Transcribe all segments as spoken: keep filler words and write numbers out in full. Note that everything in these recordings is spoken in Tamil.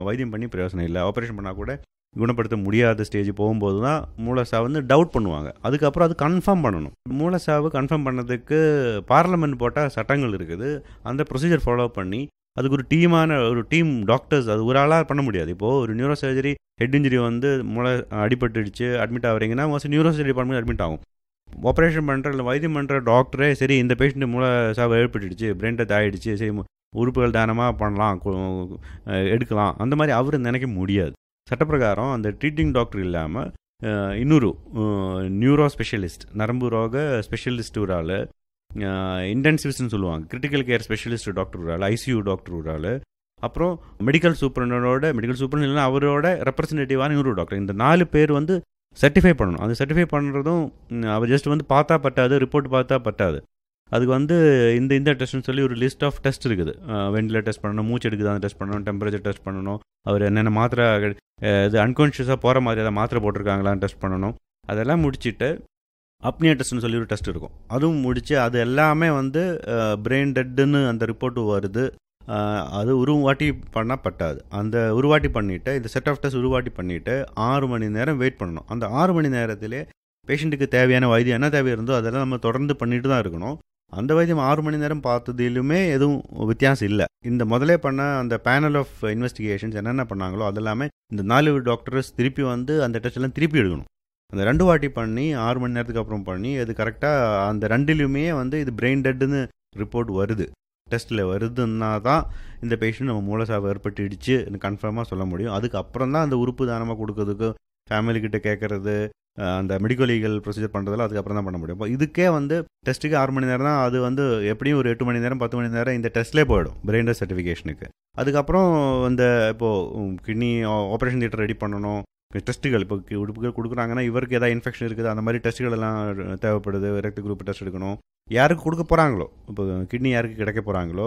வைத்தியம் பண்ணி பிரயோசனம் இல்லை. ஆப்ரேஷன் பண்ணால் கூட குணப்படுத்த முடியாத ஸ்டேஜ் போகும்போது தான் மூளைசாவு வந்து டவுட் பண்ணுவாங்க. அதுக்கப்புறம் அது கன்ஃபார்ம் பண்ணணும். மூளைசாவு கன்ஃபார்ம் பண்ணதுக்கு பார்லமெண்ட் போட்டால் சட்டங்கள் இருக்குது. அந்த ப்ரொசீஜர் ஃபாலோ பண்ணி அதுக்கு ஒரு டீமான ஒரு டீம் டாக்டர்ஸ், அது ஒரு ஆளாக பண்ண முடியாது. இப்போது ஒரு நியூரோ சர்ஜரி ஹெட் இன்ஜுரி வந்து மூளை அடிபட்டுடுச்சு admit ஆகிறீங்கன்னா most neuro surgery department admit ஆகும். ஆப்ரேஷன் பண்ணுற இல்லை வைத்தியம் பண்ணுற டாக்டரே சரி இந்த பேஷண்ட்டு மூளை சாவு ஏற்பட்டுடுச்சு, பிரெயின் டெத் ஆகிடுச்சு, சரி உறுப்புகள் தானமாக பண்ணலாம், எடுக்கலாம், அந்த மாதிரி அவர் நினைக்க முடியாது. சட்டப்பிரகாரம் அந்த ட்ரீட்டிங் டாக்டர் இல்லாமல் இன்னொரு நியூரோ ஸ்பெஷலிஸ்ட், நரம்பு ரோக ஸ்பெஷலிஸ்ட் ஒரு ஆள், இன்டென்சிவ்ஸ்ன்னு சொல்லுவாங்க, கிரிட்டிக்கல் கேர் ஸ்பெஷலிஸ்ட் டாக்டர் ஒரு ஆள், ஐசியூ டாக்டர் ஒரு ஆள், அப்புறம் மெடிக்கல் சூப்பரண்டோட மெடிக்கல் சூப்பரண்ட் இல்லைன்னா அவரோட ரெப்ரசன்டேட்டிவான இன்னொரு டாக்டர், இந்த நாலு பேர் வந்து சர்டிஃபை பண்ணணும். அது சர்டிஃபை பண்ணுறதும் அவர் ஜஸ்ட் வந்து பார்த்தா பட்டாது, ரிப்போர்ட் பார்த்தா பட்டாது. அதுக்கு வந்து இந்த இந்த டெஸ்ட்னு சொல்லி ஒரு லிஸ்ட் ஆஃப் டெஸ்ட் இருக்குது. வெண்டிலேட்டர் டெஸ்ட் பண்ணணும், மூச்சு எடுக்குது அந்த டெஸ்ட் பண்ணணும், டெம்பரேச்சர் டெஸ்ட் பண்ணணும், அவர் என்னென்ன மாத்திரை இது அன்கான்ஷியஸாக போகிற மாதிரி ஏதாவது மாத்திரை போட்டிருக்காங்களான்னு டெஸ்ட் பண்ணணும். அதெல்லாம் முடிச்சுட்டு அப்னியா டெஸ்ட்னு சொல்லி ஒரு டெஸ்ட் இருக்கும், அதுவும் முடித்து அது எல்லாமே வந்து பிரெயின் டெட்டுன்னு அந்த ரிப்போர்ட்டு வருது. அது உருவாட்டி பண்ணால் பட்டாது. அந்த உருவாட்டி பண்ணிவிட்டு இந்த செட் ஆஃப் டெஸ்ட் உருவாட்டி பண்ணிவிட்டு ஆறு மணி நேரம் வெயிட் பண்ணணும். அந்த ஆறு மணி நேரத்திலே பேஷண்ட்டுக்கு தேவையான வைத்தியம் என்ன தேவை இருந்தோ அதெல்லாம் நம்ம தொடர்ந்து பண்ணிட்டு தான் இருக்கணும். அந்த வைத்தியம் ஆறு மணி நேரம் பார்த்ததிலுமே எதுவும் வித்தியாசம் இல்லை. இந்த முதலே பண்ண அந்த பேனல் ஆஃப் இன்வெஸ்டிகேஷன்ஸ் என்னென்ன பண்ணாங்களோ அதெல்லாமே இந்த நாலு டாக்டர்ஸ் திருப்பி வந்து அந்த டெஸ்ட் எல்லாம் திருப்பி எடுக்கணும். அந்த ரெண்டு வாட்டி பண்ணி ஆறு மணி நேரத்துக்கு அப்புறம் பண்ணி அது கரெக்டாக அந்த ரெண்டுலையுமே வந்து இது பிரெயின் டெட்டுன்னு ரிப்போர்ட் வருது, டெஸ்ட்டில் வருதுன்னா தான் இந்த பேஷண்ட் நம்ம மூளைசாவு ஏற்பட்டுடுச்சு கன்ஃபார்மாக சொல்ல முடியும். அதுக்கப்புறம் தான் அந்த உறுப்பு தானமாக கொடுக்கறதுக்கு ஃபேமிலிக்கிட்ட கேட்குறது, அந்த மெடிக்கல் லீகல் ப்ரொசீஜர் பண்ணுறதுல அதுக்கப்புறம் தான் பண்ண முடியும். இப்போ இதுக்கே வந்து டெஸ்ட்டுக்கு ஆறு மணி நேரம் தான், அது வந்து எப்படியும் ஒரு எட்டு மணி நேரம் பத்து மணி நேரம் இந்த டெஸ்ட்லேயே போயிடும் பிரெயின் டெத் சர்டிஃபிகேஷனுக்கு. அதுக்கப்புறம் இந்த இப்போது கிட்னி ஆப்ரேஷன் தியேட்டர் ரெடி பண்ணணும், டெஸ்ட்டுகள் இப்போ உறுப்புகள் கொடுக்குறாங்கன்னா இவருக்கு ஏதாவது இன்ஃபெக்ஷன் இருக்குது அந்த மாதிரி டெஸ்ட்டுகள் எல்லாம் தேவைப்படுது. ரத்த குரூப் டெஸ்ட் எடுக்கணும், யாருக்கு கொடுக்க போகிறாங்களோ, இப்போ கிட்னி யாருக்கு கிடைக்க போகிறாங்களோ,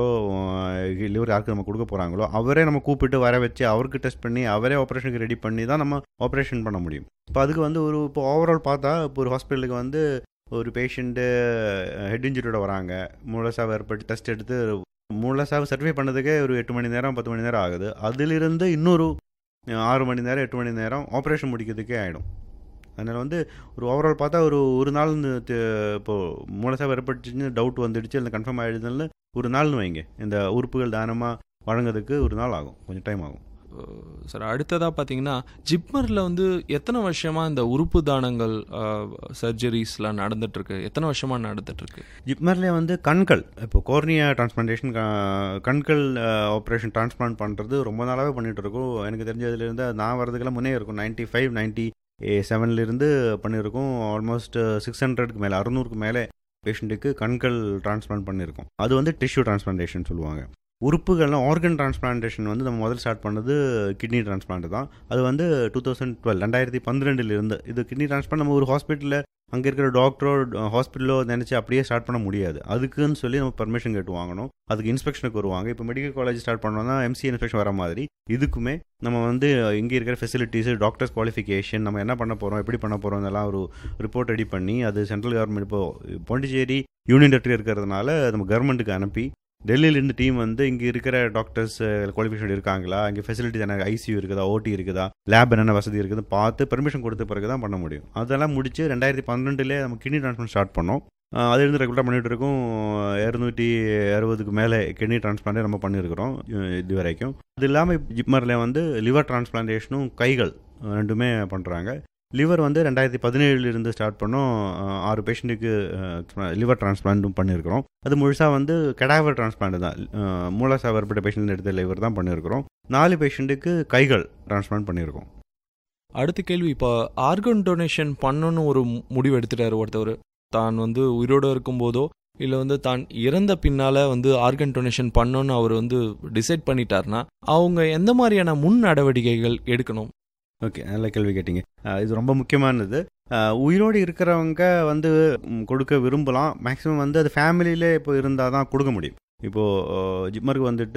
லிவர் யாருக்கு நம்ம கொடுக்க போகிறாங்களோ அவரே நம்ம கூப்பிட்டு வர வச்சு அவருக்கு டெஸ்ட் பண்ணி அவரே ஆப்ரேஷனுக்கு ரெடி பண்ணி தான் நம்ம ஆப்ரேஷன் பண்ண முடியும். இப்போ அதுக்கு வந்து ஒரு இப்போ ஓவரால் பார்த்தா இப்போ ஒரு ஹாஸ்பிட்டலுக்கு வந்து ஒரு பேஷண்ட்டு ஹெட் இன்ஜுரியோட வராங்க, மூளைசாவு ஏற்பட்டு டெஸ்ட் எடுத்து மூளைசாவு சர்டிஃபை பண்ணதுக்கே ஒரு எட்டு மணி நேரம் பத்து மணி நேரம் ஆகுது. அதிலிருந்து இன்னொரு ஆறு மணி நேரம் எட்டு மணி நேரம் ஆப்ரேஷன் முடிக்கிறதுக்கே ஆகிடும். அதனால் வந்து ஒரு ஓவரால் பார்த்தா ஒரு ஒரு நாள் இப்போது மூளைசாவு ஏற்பட்டுச்சுன்னு டவுட் வந்துடுச்சு இல்லை கன்ஃபார்ம் ஆகிடுதுன்னு ஒரு நாள்னு வைங்க, இந்த உறுப்புகள் தானமாக வழங்குறதுக்கு ஒரு நாள் ஆகும், கொஞ்சம் டைம் ஆகும். சார் அடுத்ததாக பார்த்தீங்கன்னா ஜிப்மரில் வந்து எத்தனை வருஷமாக இந்த உறுப்பு தானங்கள் சர்ஜரிஸ்லாம் நடந்துகிட்ருக்கு, எத்தனை வருஷமாக நடந்துகிட்ருக்கு? ஜிப்மர்லேயே வந்து கண்கள் இப்போ கோர்னியா டிரான்ஸ்பிளான்டேஷன், கண்கள் ஆப்ரேஷன் டிரான்ஸ்பிளான்ட் பண்ணுறது ரொம்ப நாளாகவே பண்ணிகிட்டு இருக்கோம். எனக்கு தெரிஞ்சதுலேருந்து நான் வரதுக்கெல்லாம் முன்னே இருக்கும், நைன்ட்டி ஃபைவ் நைன்ட்டி செவன்லேருந்து பண்ணியிருக்கோம். ஆல்மோஸ்ட் சிக்ஸ் ஹண்ட்ரடுக்கு மேலே அறுநூறுக்கு மேலே பேஷண்ட்டுக்கு கண்கள் டிரான்ஸ்பிளான்ட் பண்ணியிருக்கோம். அது வந்து டிஷ்யூ டிரான்ஸ்பிளான்டேஷன் சொல்லுவாங்க. உறுப்புகள்லாம் ஆர்கன் டிரான்ஸ்பிளான்டேஷன் வந்து நம்ம முதல் ஸ்டார்ட் பண்ணது கிட்னி டிரான்ஸ்பிளான்ட் தான். அது வந்து டூ தௌசண்ட் டுவெல் ரெண்டாயிரத்தி பன்னிரெண்டுலேருந்து இது கிட்னி டிரான்ஸ்பிளான்ட் நம்ம ஒரு ஹாஸ்பிட்டலில் அங்கே இருக்கிற டாக்டரோ ஹாஸ்பிட்டலோ நினச்சி அப்படியே ஸ்டார்ட் பண்ண முடியாது. அதுக்குன்னு சொல்லி நம்ம பர்மிஷன் கேட்டு வாங்கணும், அதுக்கு இன்ஸ்பெக்ஷனுக்கு வருவாங்க. இப்போ மெடிக்கல் காலேஜ் ஸ்டார்ட் பண்ணோம்னா எம்சி இன்ஸ்பெக்ஷன் வர மாதிரி இதுக்குமே நம்ம வந்து இங்கே இருக்கிற ஃபெசிலிட்டிஸு, டாக்டர்ஸ் குவாலிஃபிகேஷன், நம்ம என்ன பண்ண போகிறோம் எப்படி பண்ண போகிறோம் இதெல்லாம் ஒரு ரிப்போர்ட் ரெடி பண்ணி அது சென்ட்ரல் கவர்மெண்ட், இப்போது பாண்டிச்சேரி யூனியன் டெரிட்டரி இருக்கிறதுனால நம்ம கவர்மெண்ட்டுக்கு அனுப்பி டெல்லியிலேருந்து டீம் வந்து இங்கே இருக்கிற டாக்டர்ஸ் குவாலிஃபிகேஷன் இருக்காங்களா, இங்கே ஃபெசிலிட்டிஸ் என்ன, ஐசியூ இருக்குதா, ஓடி இருக்குதா, லேப் என்னென்ன வசதி இருக்குது பார்த்து பெர்மிஷன் கொடுத்த பிறகு தான் பண்ண முடியும். அதெல்லாம் முடிச்சு ரெண்டாயிரத்தி பன்னெண்டுலேயே நம்ம கிட்னி டிரான்ஸ்பிளான்ட் ஸ்டார்ட் பண்ணோம். அதிலிருந்து ரெகுலராக பண்ணிகிட்டு இருக்கோம். இரநூத்தி அறுபதுக்கு மேலே கிட்னி டிரான்ஸ்பிளான்டே நம்ம பண்ணியிருக்கிறோம் இது வரைக்கும். அது இல்லாமல் ஜிப்மரில் வந்து லிவர் டிரான்ஸ்பிளான்டேஷனும் கைகள் ரெண்டுமே பண்ணுறாங்க. லிவர் வந்து ரெண்டாயிரத்தி பதினேழுலேருந்து ஸ்டார்ட் பண்ணோம். ஆறு பேஷண்ட்டுக்கு லிவர் டிரான்ஸ்பிளான்ட்டும் பண்ணியிருக்கிறோம். அது முழுசாக வந்து கெடாவர் டிரான்ஸ்பிளான்ட் தான், மூளைசாவு ஏற்பட்ட பேஷண்ட் எடுத்த லிவர் தான் பண்ணியிருக்கிறோம். நாலு பேஷண்ட்டுக்கு கைகள் டிரான்ஸ்பிளான்ட் பண்ணியிருக்கோம். அடுத்த கேள்வி, இப்போ ஆர்கன் டொனேஷன் பண்ணணும்னு ஒரு முடிவு எடுத்துட்டார் ஒருத்தவர், தான் வந்து உயிரோடு இருக்கும்போதோ இல்லை வந்து தான் இறந்த பின்னால் வந்து ஆர்கன் டொனேஷன் பண்ணணும்னு அவர் வந்து டிசைட் பண்ணிட்டார்னா அவங்க எந்த மாதிரியான முன் நடவடிக்கைகள் எடுக்கணும்? ஓகே, நல்ல கேள்வி கேட்டிங்க. இது ரொம்ப முக்கியமானது. உயிரோடு இருக்கிறவங்க வந்து கொடுக்க விரும்பலாம். மேக்ஸிமம் வந்து அது ஃபேமிலியிலே இப்போ இருந்தால் தான் கொடுக்க முடியும். இப்போது ஜிப்மருக்கு வந்துட்டு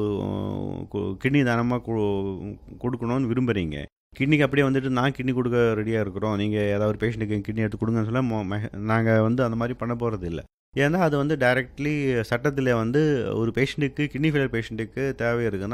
இப்போது கிட்னி தானமாக கொடுக்கணும்னு விரும்புகிறீங்க, கிட்னிக்கு அப்படியே வந்துட்டு நான் கிட்னி கொடுக்க ரெடியாக இருக்கிறோம், நீங்கள் ஏதாவது ஒரு பேஷண்ட்டுக்கு கிட்னி எடுத்து கொடுங்கன்னு சொல்ல நாங்கள் வந்து அந்த மாதிரி பண்ண போகிறது இல்லை. ஏன்னா அது வந்து டைரக்ட்லி சட்டத்தில் வந்து ஒரு பேஷண்ட்டுக்கு கிட்னி ஃபெயிலியர் பேஷண்ட்டுக்கு தேவை இருக்குன்னா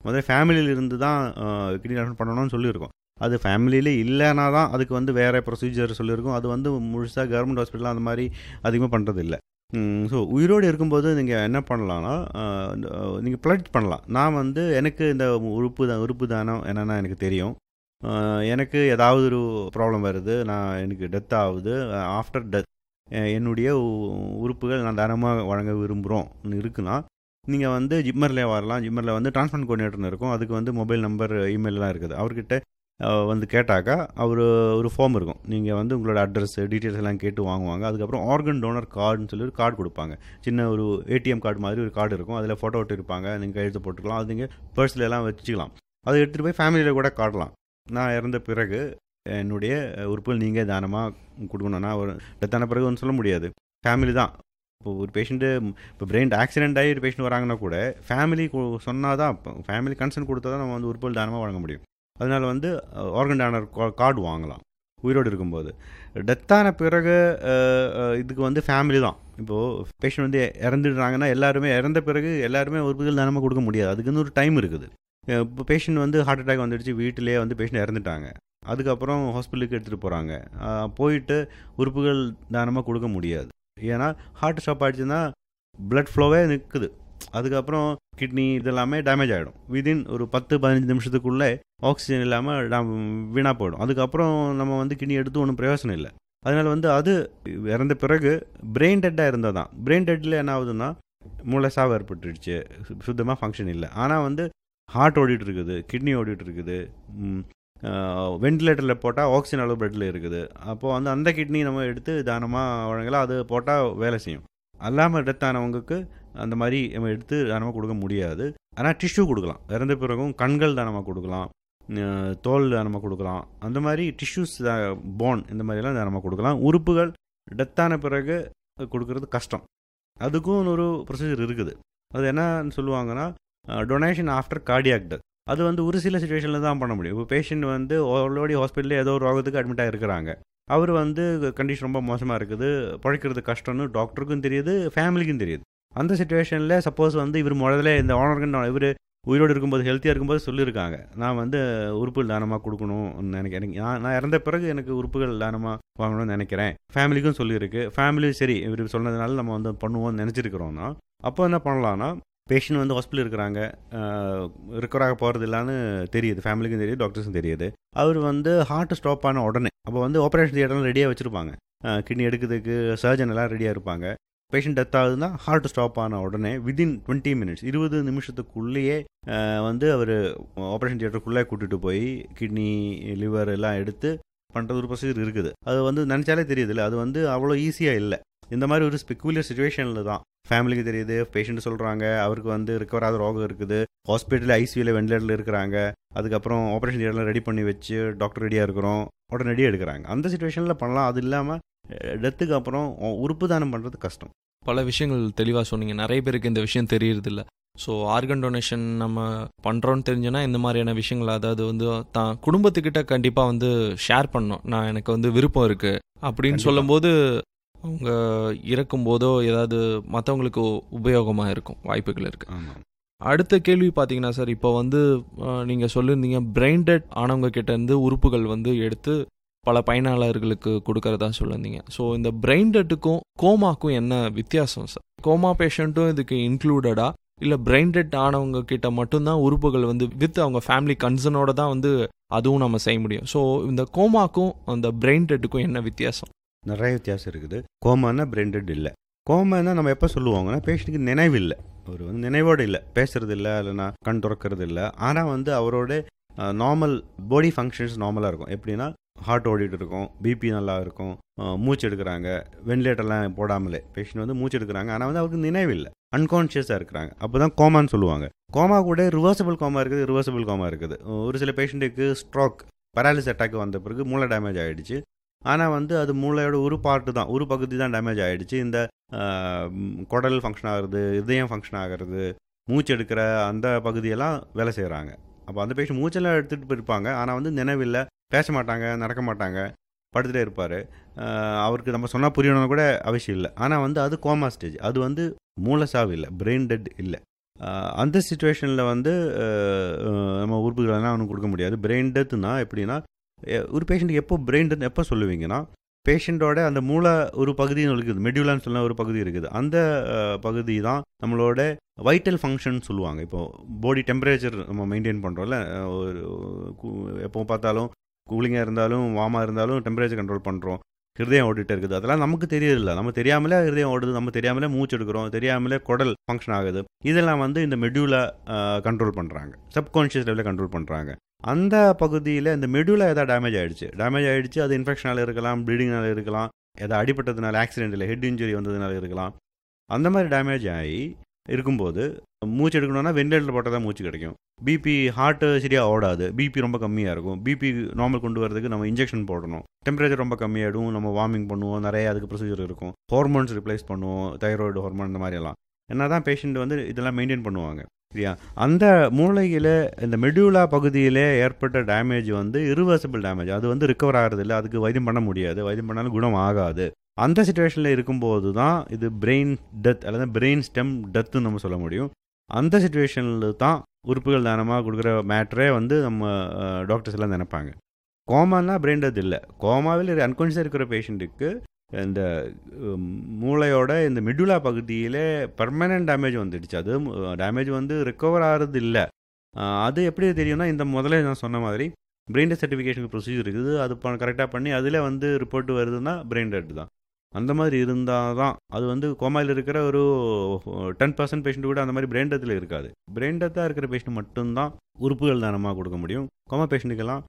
முதல்ல ஃபேமிலியில் இருந்து தான் கிட்னி ட்ரான்ஸ்ஃபர் பண்ணணும்னு சொல்லியிருக்கோம். அது ஃபேமிலியிலே இல்லைனா தான் அதுக்கு வந்து வேறு ப்ரொசீஜர் சொல்லியிருக்கோம். அது வந்து முழுசாக கவர்மெண்ட் ஹாஸ்பிட்டல் அந்த மாதிரி அதிகமாக பண்ணுறது இல்லை. ஸோ உயிரோடு இருக்கும்போது நீங்கள் என்ன பண்ணலான்னா, நீங்கள் ப்ளட் பண்ணலாம். நான் வந்து எனக்கு இந்த உறுப்பு தான் உறுப்பு தானம் என்னென்னா எனக்கு தெரியும். எனக்கு ஏதாவது ஒரு ப்ராப்ளம் வருது, நான் எனக்கு டெத் ஆகுது, ஆஃப்டர் டெத் என்னுடைய உறுப்புகள் நான் தானமாக வழங்க விரும்புகிறோம் இருக்குன்னா, நீங்கள் வந்து ஜிம்மரில் வரலாம். ஜிம்மரில் வந்து டிரான்ஸ்பிளான்ட் கோஆர்டினேட்டர்னு இருக்கும். அதுக்கு வந்து மொபைல் நம்பர், இமெயிலெலாம் இருக்குது. அவர்கிட்ட வந்து கேட்டாக்கா அவர் ஒரு ஃபார்ம் இருக்கும். நீங்கள் வந்து உங்களோட அட்ரஸ் டீட்டெயில்ஸ் எல்லாம் கேட்டு வாங்குவாங்க. அதுக்கப்புறம் ஆர்கன் டோனர் கார்டுன்னு சொல்லி ஒரு கார்டு கொடுப்பாங்க. சின்ன ஒரு ஏடிஎம் கார்டு மாதிரி ஒரு கார்டு இருக்கும். அதில் ஃபோட்டோ விட்டு இருப்பாங்க. நீங்கள் கையெழுத்து போட்டுக்கலாம். அது நீங்கள் பர்ஸில் எல்லாம் வச்சுக்கலாம். அதை எடுத்துகிட்டு போய் ஃபேமிலியில் கூட காட்டலாம். நான் இறந்த பிறகு என்னுடைய உறுப்புகள் நீங்கள் தானமாக கொடுக்கணும்னா, ஒரு டெத்தான பிறகு ஒன்று சொல்ல முடியாது. ஃபேமிலி தான். இப்போ ஒரு பேஷண்ட்டு இப்போ பிரெயின் ஆக்சிடென்ட் ஆகி ஒரு பேஷண்ட் வராங்கன்னா கூட ஃபேமிலி சொன்னால் தான், ஃபேமிலி கன்சர்ன் கொடுத்தா தான் நம்ம வந்து உறுப்புகள் தானமாக வழங்க முடியும். அதனால் வந்து ஆர்கன் டோனர் கார்டு வாங்கலாம் உயிரோடு இருக்கும்போது. டெத்தான பிறகு இதுக்கு வந்து ஃபேமிலி தான். இப்போது பேஷண்ட் வந்து இறந்துடுறாங்கன்னா எல்லாருமே இறந்த பிறகு எல்லாருமே உறுப்புகள் தானமாக கொடுக்க முடியாது. அதுக்குன்னு ஒரு டைம் இருக்குது. இப்போ பேஷண்ட் வந்து ஹார்ட் அட்டாக் வந்துடுச்சு, வீட்டிலே வந்து பேஷண்ட் இறந்துட்டாங்க. அதுக்கப்புறம் ஹாஸ்பிட்டலுக்கு எடுத்துகிட்டு போகிறாங்க. போயிட்டு உறுப்புகள் தானமாக கொடுக்க முடியாது. ஏன்னா ஹார்ட் ஸ்டாப் ஆகிடுச்சுன்னா பிளட் ஃப்ளோவே நிற்குது. அதுக்கப்புறம் கிட்னி இதெல்லாமே டேமேஜ் ஆகிடும். விதின் ஒரு பத்து பதினஞ்சு நிமிஷத்துக்குள்ளே ஆக்சிஜன் இல்லாமல் வீணாக போயிடும். அதுக்கப்புறம் நம்ம வந்து கிட்னி எடுத்து ஒன்றும் பிரயோசனம் இல்லை. அதனால் வந்து அது இறந்த பிறகு பிரெயின் டெட்டாக இருந்தால் தான். பிரெயின் டெட்டில் என்ன ஆகுதுன்னா மூளை சாவு ஏற்பட்டுடுச்சு, சுத்தமாக ஃபங்க்ஷன் இல்லை. ஆனால் வந்து ஹார்ட் ஓடிட்டு இருக்குது, கிட்னி ஓடிட்டு இருக்குது, வெண்டிலேட்டரில் போட்டால் ஆக்சிஜன் அளவு பிளட்டில் இருக்குது. அப்போது வந்து அந்த கிட்னி நம்ம எடுத்து தானமாக வழங்கலாம். அது போட்டால் வேலை செய்யும். அல்லாமல் டெத் ஆனவங்களுக்கு அந்த மாதிரி நம்ம எடுத்து தானமாக கொடுக்க முடியாது. ஆனால் டிஷ்யூ கொடுக்கலாம். இறந்த பிறகும் கண்கள் தானமாக கொடுக்கலாம், தோல் தானமாக கொடுக்கலாம். அந்த மாதிரி டிஷ்யூஸ், போன் இந்த மாதிரிலாம் தானமாக கொடுக்கலாம். உறுப்புகள் டெத்தான பிறகு கொடுக்கறது கஷ்டம். அதுக்கும் ஒரு ப்ரொசீஜர் இருக்குது. அது என்னன்னு சொல்லுவாங்கன்னா டொனேஷன் ஆஃப்டர் கார்டியாக் டெத். அது வந்து ஒரு சில சுச்சுவேஷனில் தான் பண்ண முடியும். இப்போ பேஷண்ட் வந்து ஆல்ரெடி ஹாஸ்பிட்டலில் ஏதோ ஒரு ரோகத்துக்கு அட்மிட் ஆகிருக்கிறாங்க. அவர் வந்து கண்டிஷன் ரொம்ப மோசமாக இருக்குது, பழைக்கிறது கஷ்டம்னு டாக்டருக்கும் தெரியுது, ஃபேமிலிக்கும் தெரியுது. அந்த சுச்சுவேஷனில் சப்போஸ் வந்து இவர் முதல்ல இந்த ஆர்கன் இவர் உயிரோடு இருக்கும்போது ஹெல்த்தியாக இருக்கும்போது சொல்லியிருக்காங்க, நான் வந்து உறுப்புகள் தானமாக கொடுக்கணும்னு நினைக்கிறேன், நான் நான் இறந்த பிறகு எனக்கு உறுப்புகள் தானமாக வாங்கணும்னு நினைக்கிறேன், ஃபேமிலிக்கும் சொல்லியிருக்கு. ஃபேமிலி சரி இவர் சொன்னதுனால நம்ம வந்து பண்ணுவோம்னு நினச்சிருக்கிறோன்னா, அப்போ என்ன பண்ணலான்னா, பேஷண்ட் வந்து ஹாஸ்பிட்டல் இருக்கிறாங்க, ரிக்கவராக போகிறது இல்லான்னு தெரியுது, ஃபேமிலிக்கும் தெரியுது, டாக்டர்ஸும் தெரியுது. அவர் வந்து ஹார்ட் ஸ்டாப் ஆன உடனே அப்போ வந்து ஆப்ரேஷன் தியேட்டர்லாம் ரெடியாக வச்சுருப்பாங்க, கிட்னி எடுக்கிறதுக்கு சர்ஜன் எல்லாம் ரெடியாக இருப்பாங்க. பேஷண்ட் டெத் ஆகுதுன்னா ஹார்ட் ஸ்டாப் ஆன உடனே வித்தின் டுவெண்ட்டி மினிட்ஸ் இருபது நிமிஷத்துக்குள்ளேயே வந்து அவர் ஆப்ரேஷன் தியேட்டருக்குள்ளே கூட்டிகிட்டு போய் கிட்னி லிவர் எல்லாம் எடுத்து பண்ணுறது ஒரு ப்ரொசீஜர் இருக்குது. அது வந்து நினச்சாலே தெரியுதுல்ல, அது வந்து அவ்வளோ ஈஸியாக இல்லை. இந்த மாதிரி ஒரு ஸ்பெக்குலர் சுச்சுவேஷனில் தான் ஃபேமிலிக்கு தெரியுது, பேஷண்ட் சொல்கிறாங்க அவருக்கு வந்து ரிக்கவர் ஆகிற ரோகம் இருக்குது, ஹாஸ்பிட்டலில் ஐசியூவில் வெண்டிலேட்டரில் இருக்கிறாங்க, அதுக்கப்புறம் ஆப்ரேஷன் தியேட்டரில் ரெடி பண்ணி வச்சு டாக்டர் ரெடியாக இருக்கிறோம், உடனடியாக எடுக்கிறாங்க. அந்த சுச்சுவேஷனில் பண்ணலாம். அது இல்லாமல் டெத்துக்கு அப்புறம் உறுப்பு தானம் பண்ணுறது கஷ்டம். பல விஷயங்கள் தெளிவாக சொன்னீங்க. நிறைய பேருக்கு இந்த விஷயம் தெரியறதில்ல. ஸோ ஆர்கன் டொனேஷன் நம்ம பண்ணுறோன்னு தெரிஞ்சுன்னா இந்த மாதிரியான விஷயங்கள், அதாவது வந்து தான் குடும்பத்துக்கிட்ட கண்டிப்பாக வந்து ஷேர் பண்ணணும், நான் எனக்கு வந்து விருப்பம் இருக்குது அப்படின்னு சொல்லும்போது அவங்க இறக்கும்போதோ ஏதாவது மற்றவங்களுக்கு உபயோகமாக இருக்கும், வாய்ப்புகள் இருக்குது. அடுத்த கேள்வி பார்த்தீங்கன்னா சார், இப்போ வந்து நீங்கள் சொல்லியிருந்தீங்க பிரெயின் டெட் ஆனவங்க கிட்டேருந்து உறுப்புகள் வந்து எடுத்து பல பயனாளர்களுக்கு கொடுக்கறதா சொல்லியிருந்தீங்க. ஸோ இந்த பிரெயின் டெட்டுக்கும் கோமாக்கும் என்ன வித்தியாசம் சார்? கோமா பேஷண்ட்டும் இதுக்கு இன்க்ளூடடா, இல்லை பிரெயின் டெட் ஆனவங்க கிட்ட மட்டும்தான் உறுப்புகள் வந்து வித் அவங்க ஃபேமிலி கன்சர்னோட தான் வந்து அதுவும் நம்ம செய்ய முடியும்? ஸோ இந்த கோமாக்கும் அந்த பிரெயின் டெட்டுக்கும் என்ன வித்தியாசம்? நிறைய வித்தியாசம் இருக்குது. கோமானா பிரெயின் டெட் இல்லை. கோமானா நம்ம எப்போ சொல்லுவாங்கன்னா பேஷண்ட்டுக்கு நினைவு இல்லை, அவர் வந்து நினைவோடு இல்லை, பேசுறது இல்லை, இல்லைனா கண் துறக்கிறது இல்லை. ஆனால் வந்து அவரோட நார்மல் பாடி ஃபங்க்ஷன்ஸ் நார்மலாக இருக்கும். எப்படின்னா ஹார்ட் ஓடிட்டு இருக்கும், பிபி நல்லா இருக்கும், மூச்சு எடுக்கிறாங்க, வெண்டிலேட்டர்லாம் போடாமலே பேஷண்ட் வந்து மூச்சு எடுக்கிறாங்க. ஆனால் வந்து அவருக்கு நினைவு இல்லை, அன்கான்ஷியஸாக இருக்கிறாங்க. அப்போ தான் கோமான்னு சொல்லுவாங்க. கோமா கூட ரிவர்சபிள் கோமா இருக்குது, ரிவர்சபிள் கோமா இருக்குது. ஒரு சில பேஷண்ட்டுக்கு ஸ்ட்ரோக், பேராலிசிஸ் அட்டாக் வந்த பிறகு மூளை டேமேஜ் ஆகிடுச்சு. ஆனால் வந்து அது மூளையோட ஒரு பார்ட்டு தான், ஒரு பகுதி தான் டேமேஜ் ஆகிடுச்சு. இந்த குடல் ஃபங்க்ஷன் ஆகிறது, இதயம் ஃபங்க்ஷன் ஆகிறது, மூச்சு எடுக்கிற அந்த பகுதியெல்லாம் வேலை செய்கிறாங்க. அப்போ அந்த பேஷண்ட் மூச்செல்லாம் எடுத்துகிட்டு போயிருப்பாங்க, ஆனால் வந்து நினைவில்லை, பேச மாட்டாங்க, நடக்க மாட்டாங்க, படுத்துகிட்டே இருப்பார். அவருக்கு நம்ம சொன்னால் புரியணும்னு கூட அவசியம் இல்லை. ஆனால் வந்து அது கோமா ஸ்டேஜ், அது வந்து மூளை சாவு இல்லை, பிரெயின் டெட் இல்லை. அந்த சுச்சுவேஷனில் வந்து நம்ம உறுப்புகளெல்லாம் அவனுக்கு கொடுக்க முடியாது. பிரெயின் டெத்துனா எப்படின்னா, ஒரு பேஷண்ட்டுக்கு எப்போ பிரெயின் டெத் எப்போ சொல்லுவீங்கன்னா, பேஷண்ட்டோட அந்த மூளை ஒரு பகுதின்னு இருக்குது, மெடியூலான்னு சொல்ல ஒரு பகுதி இருக்குது. அந்த பகுதி தான் நம்மளோட வைட்டல் ஃபங்க்ஷன் சொல்லுவாங்க. இப்போது பாடி டெம்பரேச்சர் நம்ம மெயின்டைன் பண்ணுறோம்ல, ஒரு எப்போ பார்த்தாலும் கூலிங்காக இருந்தாலும் வார்மாக இருந்தாலும் டெம்பரேச்சர் கண்ட்ரோல் பண்ணுறோம். ஹிருதயம் ஓடிட்டு இருக்குது, அதெல்லாம் நமக்கு தெரியல. நம்ம தெரியாமலே ஹிருதயம் ஓடுது, நம்ம தெரியாமலே மூச்சு எடுக்கிறோம், தெரியாமலே குடல் ஃபங்க்ஷன் ஆகுது. இதெல்லாம் வந்து இந்த மெடியூலா கண்ட்ரோல் பண்ணுறாங்க, சப்கான்ஷியஸ் லெவலில் கண்ட்ரோல் பண்ணுறாங்க. அந்த பகுதியில் இந்த மெடியூலா எதாவது டேமேஜ் ஆகிடுச்சு டேமேஜ் ஆகிடுச்சு அது இன்ஃபெக்ஷனால் இருக்கலாம், ப்ளீடிங்னால இருக்கலாம், எதாவது அடிப்பட்டதுனால ஆக்சிடென்ட்டில் ஹெட் இன்ஜுரி வந்ததுனால இருக்கலாம். அந்த மாதிரி டேமேஜ் ஆகி இருக்கும்போது மூச்சு எடுக்கணும்னா வெண்டிலேட்டர் போட்டால் தான் மூச்சு கிடைக்கும். பிபி ஹார்ட்டு சரியாக ஓடாது, பிபி ரொம்ப கம்மியாக இருக்கும். பிபி நார்மல் கொண்டு வரதுக்கு நம்ம இன்ஜெக்ஷன் போடணும். டெம்பரேச்சர் ரொம்ப கம்மியாகிடும், நம்ம வார்மிங் பண்ணுவோம், நிறைய அதுக்கு ப்ரொசீஜர் இருக்கும். ஹார்மோன்ஸ் ரிப்ளேஸ் பண்ணுவோம், தைராய்டு ஹார்மோன் இந்த மாதிரியெல்லாம். என்ன தான் பேஷண்ட் வந்து இதெல்லாம் மெயின்டைன் பண்ணுவாங்க சரியா. அந்த மூளையில் இந்த மெடியூலா பகுதியில் ஏற்பட்ட டேமேஜ் வந்து இரிவர்சிபிள் டேமேஜ், அது வந்து ரிகவர் ஆகிறதில்ல, அதுக்கு வைத்தியம் பண்ண முடியாது, வைத்தியம் பண்ணாலும் குணம் ஆகாது. அந்த சுச்சுவேஷனில் இருக்கும்போது தான் இது பிரெயின் டெத் அல்லது பிரெயின் ஸ்டெம் டெத்துன்னு நம்ம சொல்ல முடியும். அந்த சுச்சுவேஷனில் தான் உறுப்புகள் தானமாக கொடுக்குற மேட்ரே வந்து நம்ம டாக்டர்ஸ் எல்லாம் நினைப்பாங்க. கோமானா பிரெயின் டெத் இல்லை. கோமாவில் அன்கான்ஷியஸாக இருக்கிற பேஷண்ட்டுக்கு இந்த மூளையோட இந்த மெடுலா பகுதியில் பர்மனன்ட் டேமேஜ் வந்துடுச்சு. அது டேமேஜ் வந்து ரிகவர் ஆகிறது இல்லை. அது எப்படி தெரியும்னா, இந்த முதல்ல நான் சொன்ன மாதிரி பிரெயின் டெத் சர்டிஃபிகேஷன் ப்ரொசீஜர் இருக்குது, அது கரெக்டாக பண்ணி அதில் வந்து ரிப்போர்ட் வருதுன்னா பிரெயின் டெத் தான். அந்த மாதிரி இருந்தால் தான் அது வந்து கோமாவில் இருக்கிற ஒரு டென் பர்சன்ட் பேஷண்ட் கூட அந்த மாதிரி பிரெயின் டெத்தில் இருக்காது. பிரெயின் டெத்தாக இருக்கிற பேஷண்ட் மட்டும்தான் உறுப்புகள் தானமாக கொடுக்க முடியும். கோமா பேஷண்ட்டுக்கெல்லாம்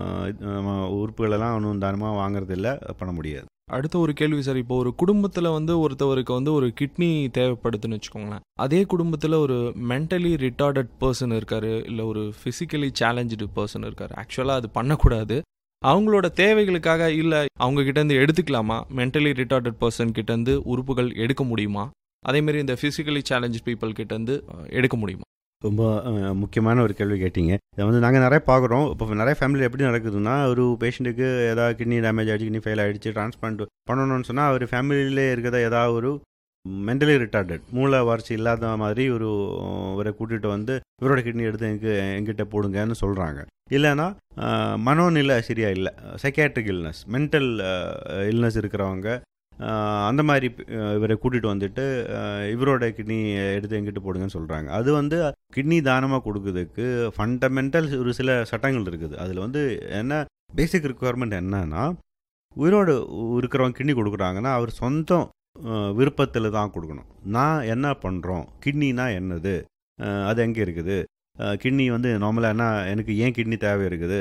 உறுப்புகளெல்லாம் ஒன்றும் தானமாக வாங்குறது இல்லை, பண்ண முடியாது. அடுத்த ஒரு கேள்வி சார், இப்போ ஒரு குடும்பத்தில் வந்து ஒருத்தவருக்கு வந்து ஒரு கிட்னி தேவைப்படுதுன்னு வச்சுக்கோங்களேன். அதே குடும்பத்தில் ஒரு மென்டலி ரிட்டார்டட் பர்சன் இருக்காரு, இல்லை ஒரு ஃபிசிக்கலி சேலஞ்சு பர்சன் இருக்காரு. ஆக்சுவலாக அது பண்ணக்கூடாது, அவங்களோட தேவைகளுக்காக இல்லை அவங்க கிட்டேருந்து எடுத்துக்கலாமா? மென்டலி ரிட்டார்டட் பர்சன் கிட்டேருந்து உறுப்புகள் எடுக்க முடியுமா? அதேமாரி இந்த ஃபிசிக்கலி சேலஞ்சு பீப்புள் கிட்டேருந்து எடுக்க முடியுமா? ரொம்ப முக்கியமான ஒரு கேள்வி கேட்டீங்க. இதை வந்து நாங்கள் நிறைய பார்க்குறோம். இப்போ நிறைய ஃபேமிலியில் எப்படி நடக்குதுன்னா, ஒரு பேஷண்ட்டுக்கு ஏதாவது கிட்னி டேமேஜ் ஆகிடுச்சு, கிட்னி ஃபெயில் ஆகிடுச்சு, டிரான்ஸ்பிளான்ட் பண்ணணும்னு சொன்னால் அவர் ஃபேமிலியிலே இருக்கிறத ஏதாவது ஒரு மென்டலி ரிட்டார்டட் மூளை வளர்ச்சி இல்லாத மாதிரி ஒரு இவரை கூட்டிகிட்டு வந்து இவரோட கிட்னி எடுத்து எங்கே எங்கிட்ட போடுங்கன்னு சொல்கிறாங்க. இல்லைன்னா மனோநிலை சரியா இல்லை, சைக்காட்ரிக் இல்னஸ், மென்டல் இல்னஸ் இருக்கிறவங்க அந்த மாதிரி இவரை கூட்டிகிட்டு வந்துட்டு இவரோட கிட்னி எடுத்து எங்கிட்ட போடுங்கன்னு சொல்கிறாங்க. அது வந்து கிட்னி தானமாக கொடுக்குறதுக்கு ஃபண்டமெண்டல் ஒரு சில சட்டங்கள் இருக்குது. அதில் வந்து என்ன பேசிக் ரிக்குவயர்மெண்ட் என்னன்னா, உயிரோடு இருக்கிறவங்க கிட்னி கொடுக்குறாங்கன்னா அவர் சொந்தம் விருப்பத்தில் தான் கொடுக்கணும். நான் என்ன பண்ணுறோம், கிட்னினா என்னது, அது எங்கே இருக்குது, கிட்னி வந்து நார்மலாக என்ன, எனக்கு ஏன் கிட்னி தேவை இருக்குது,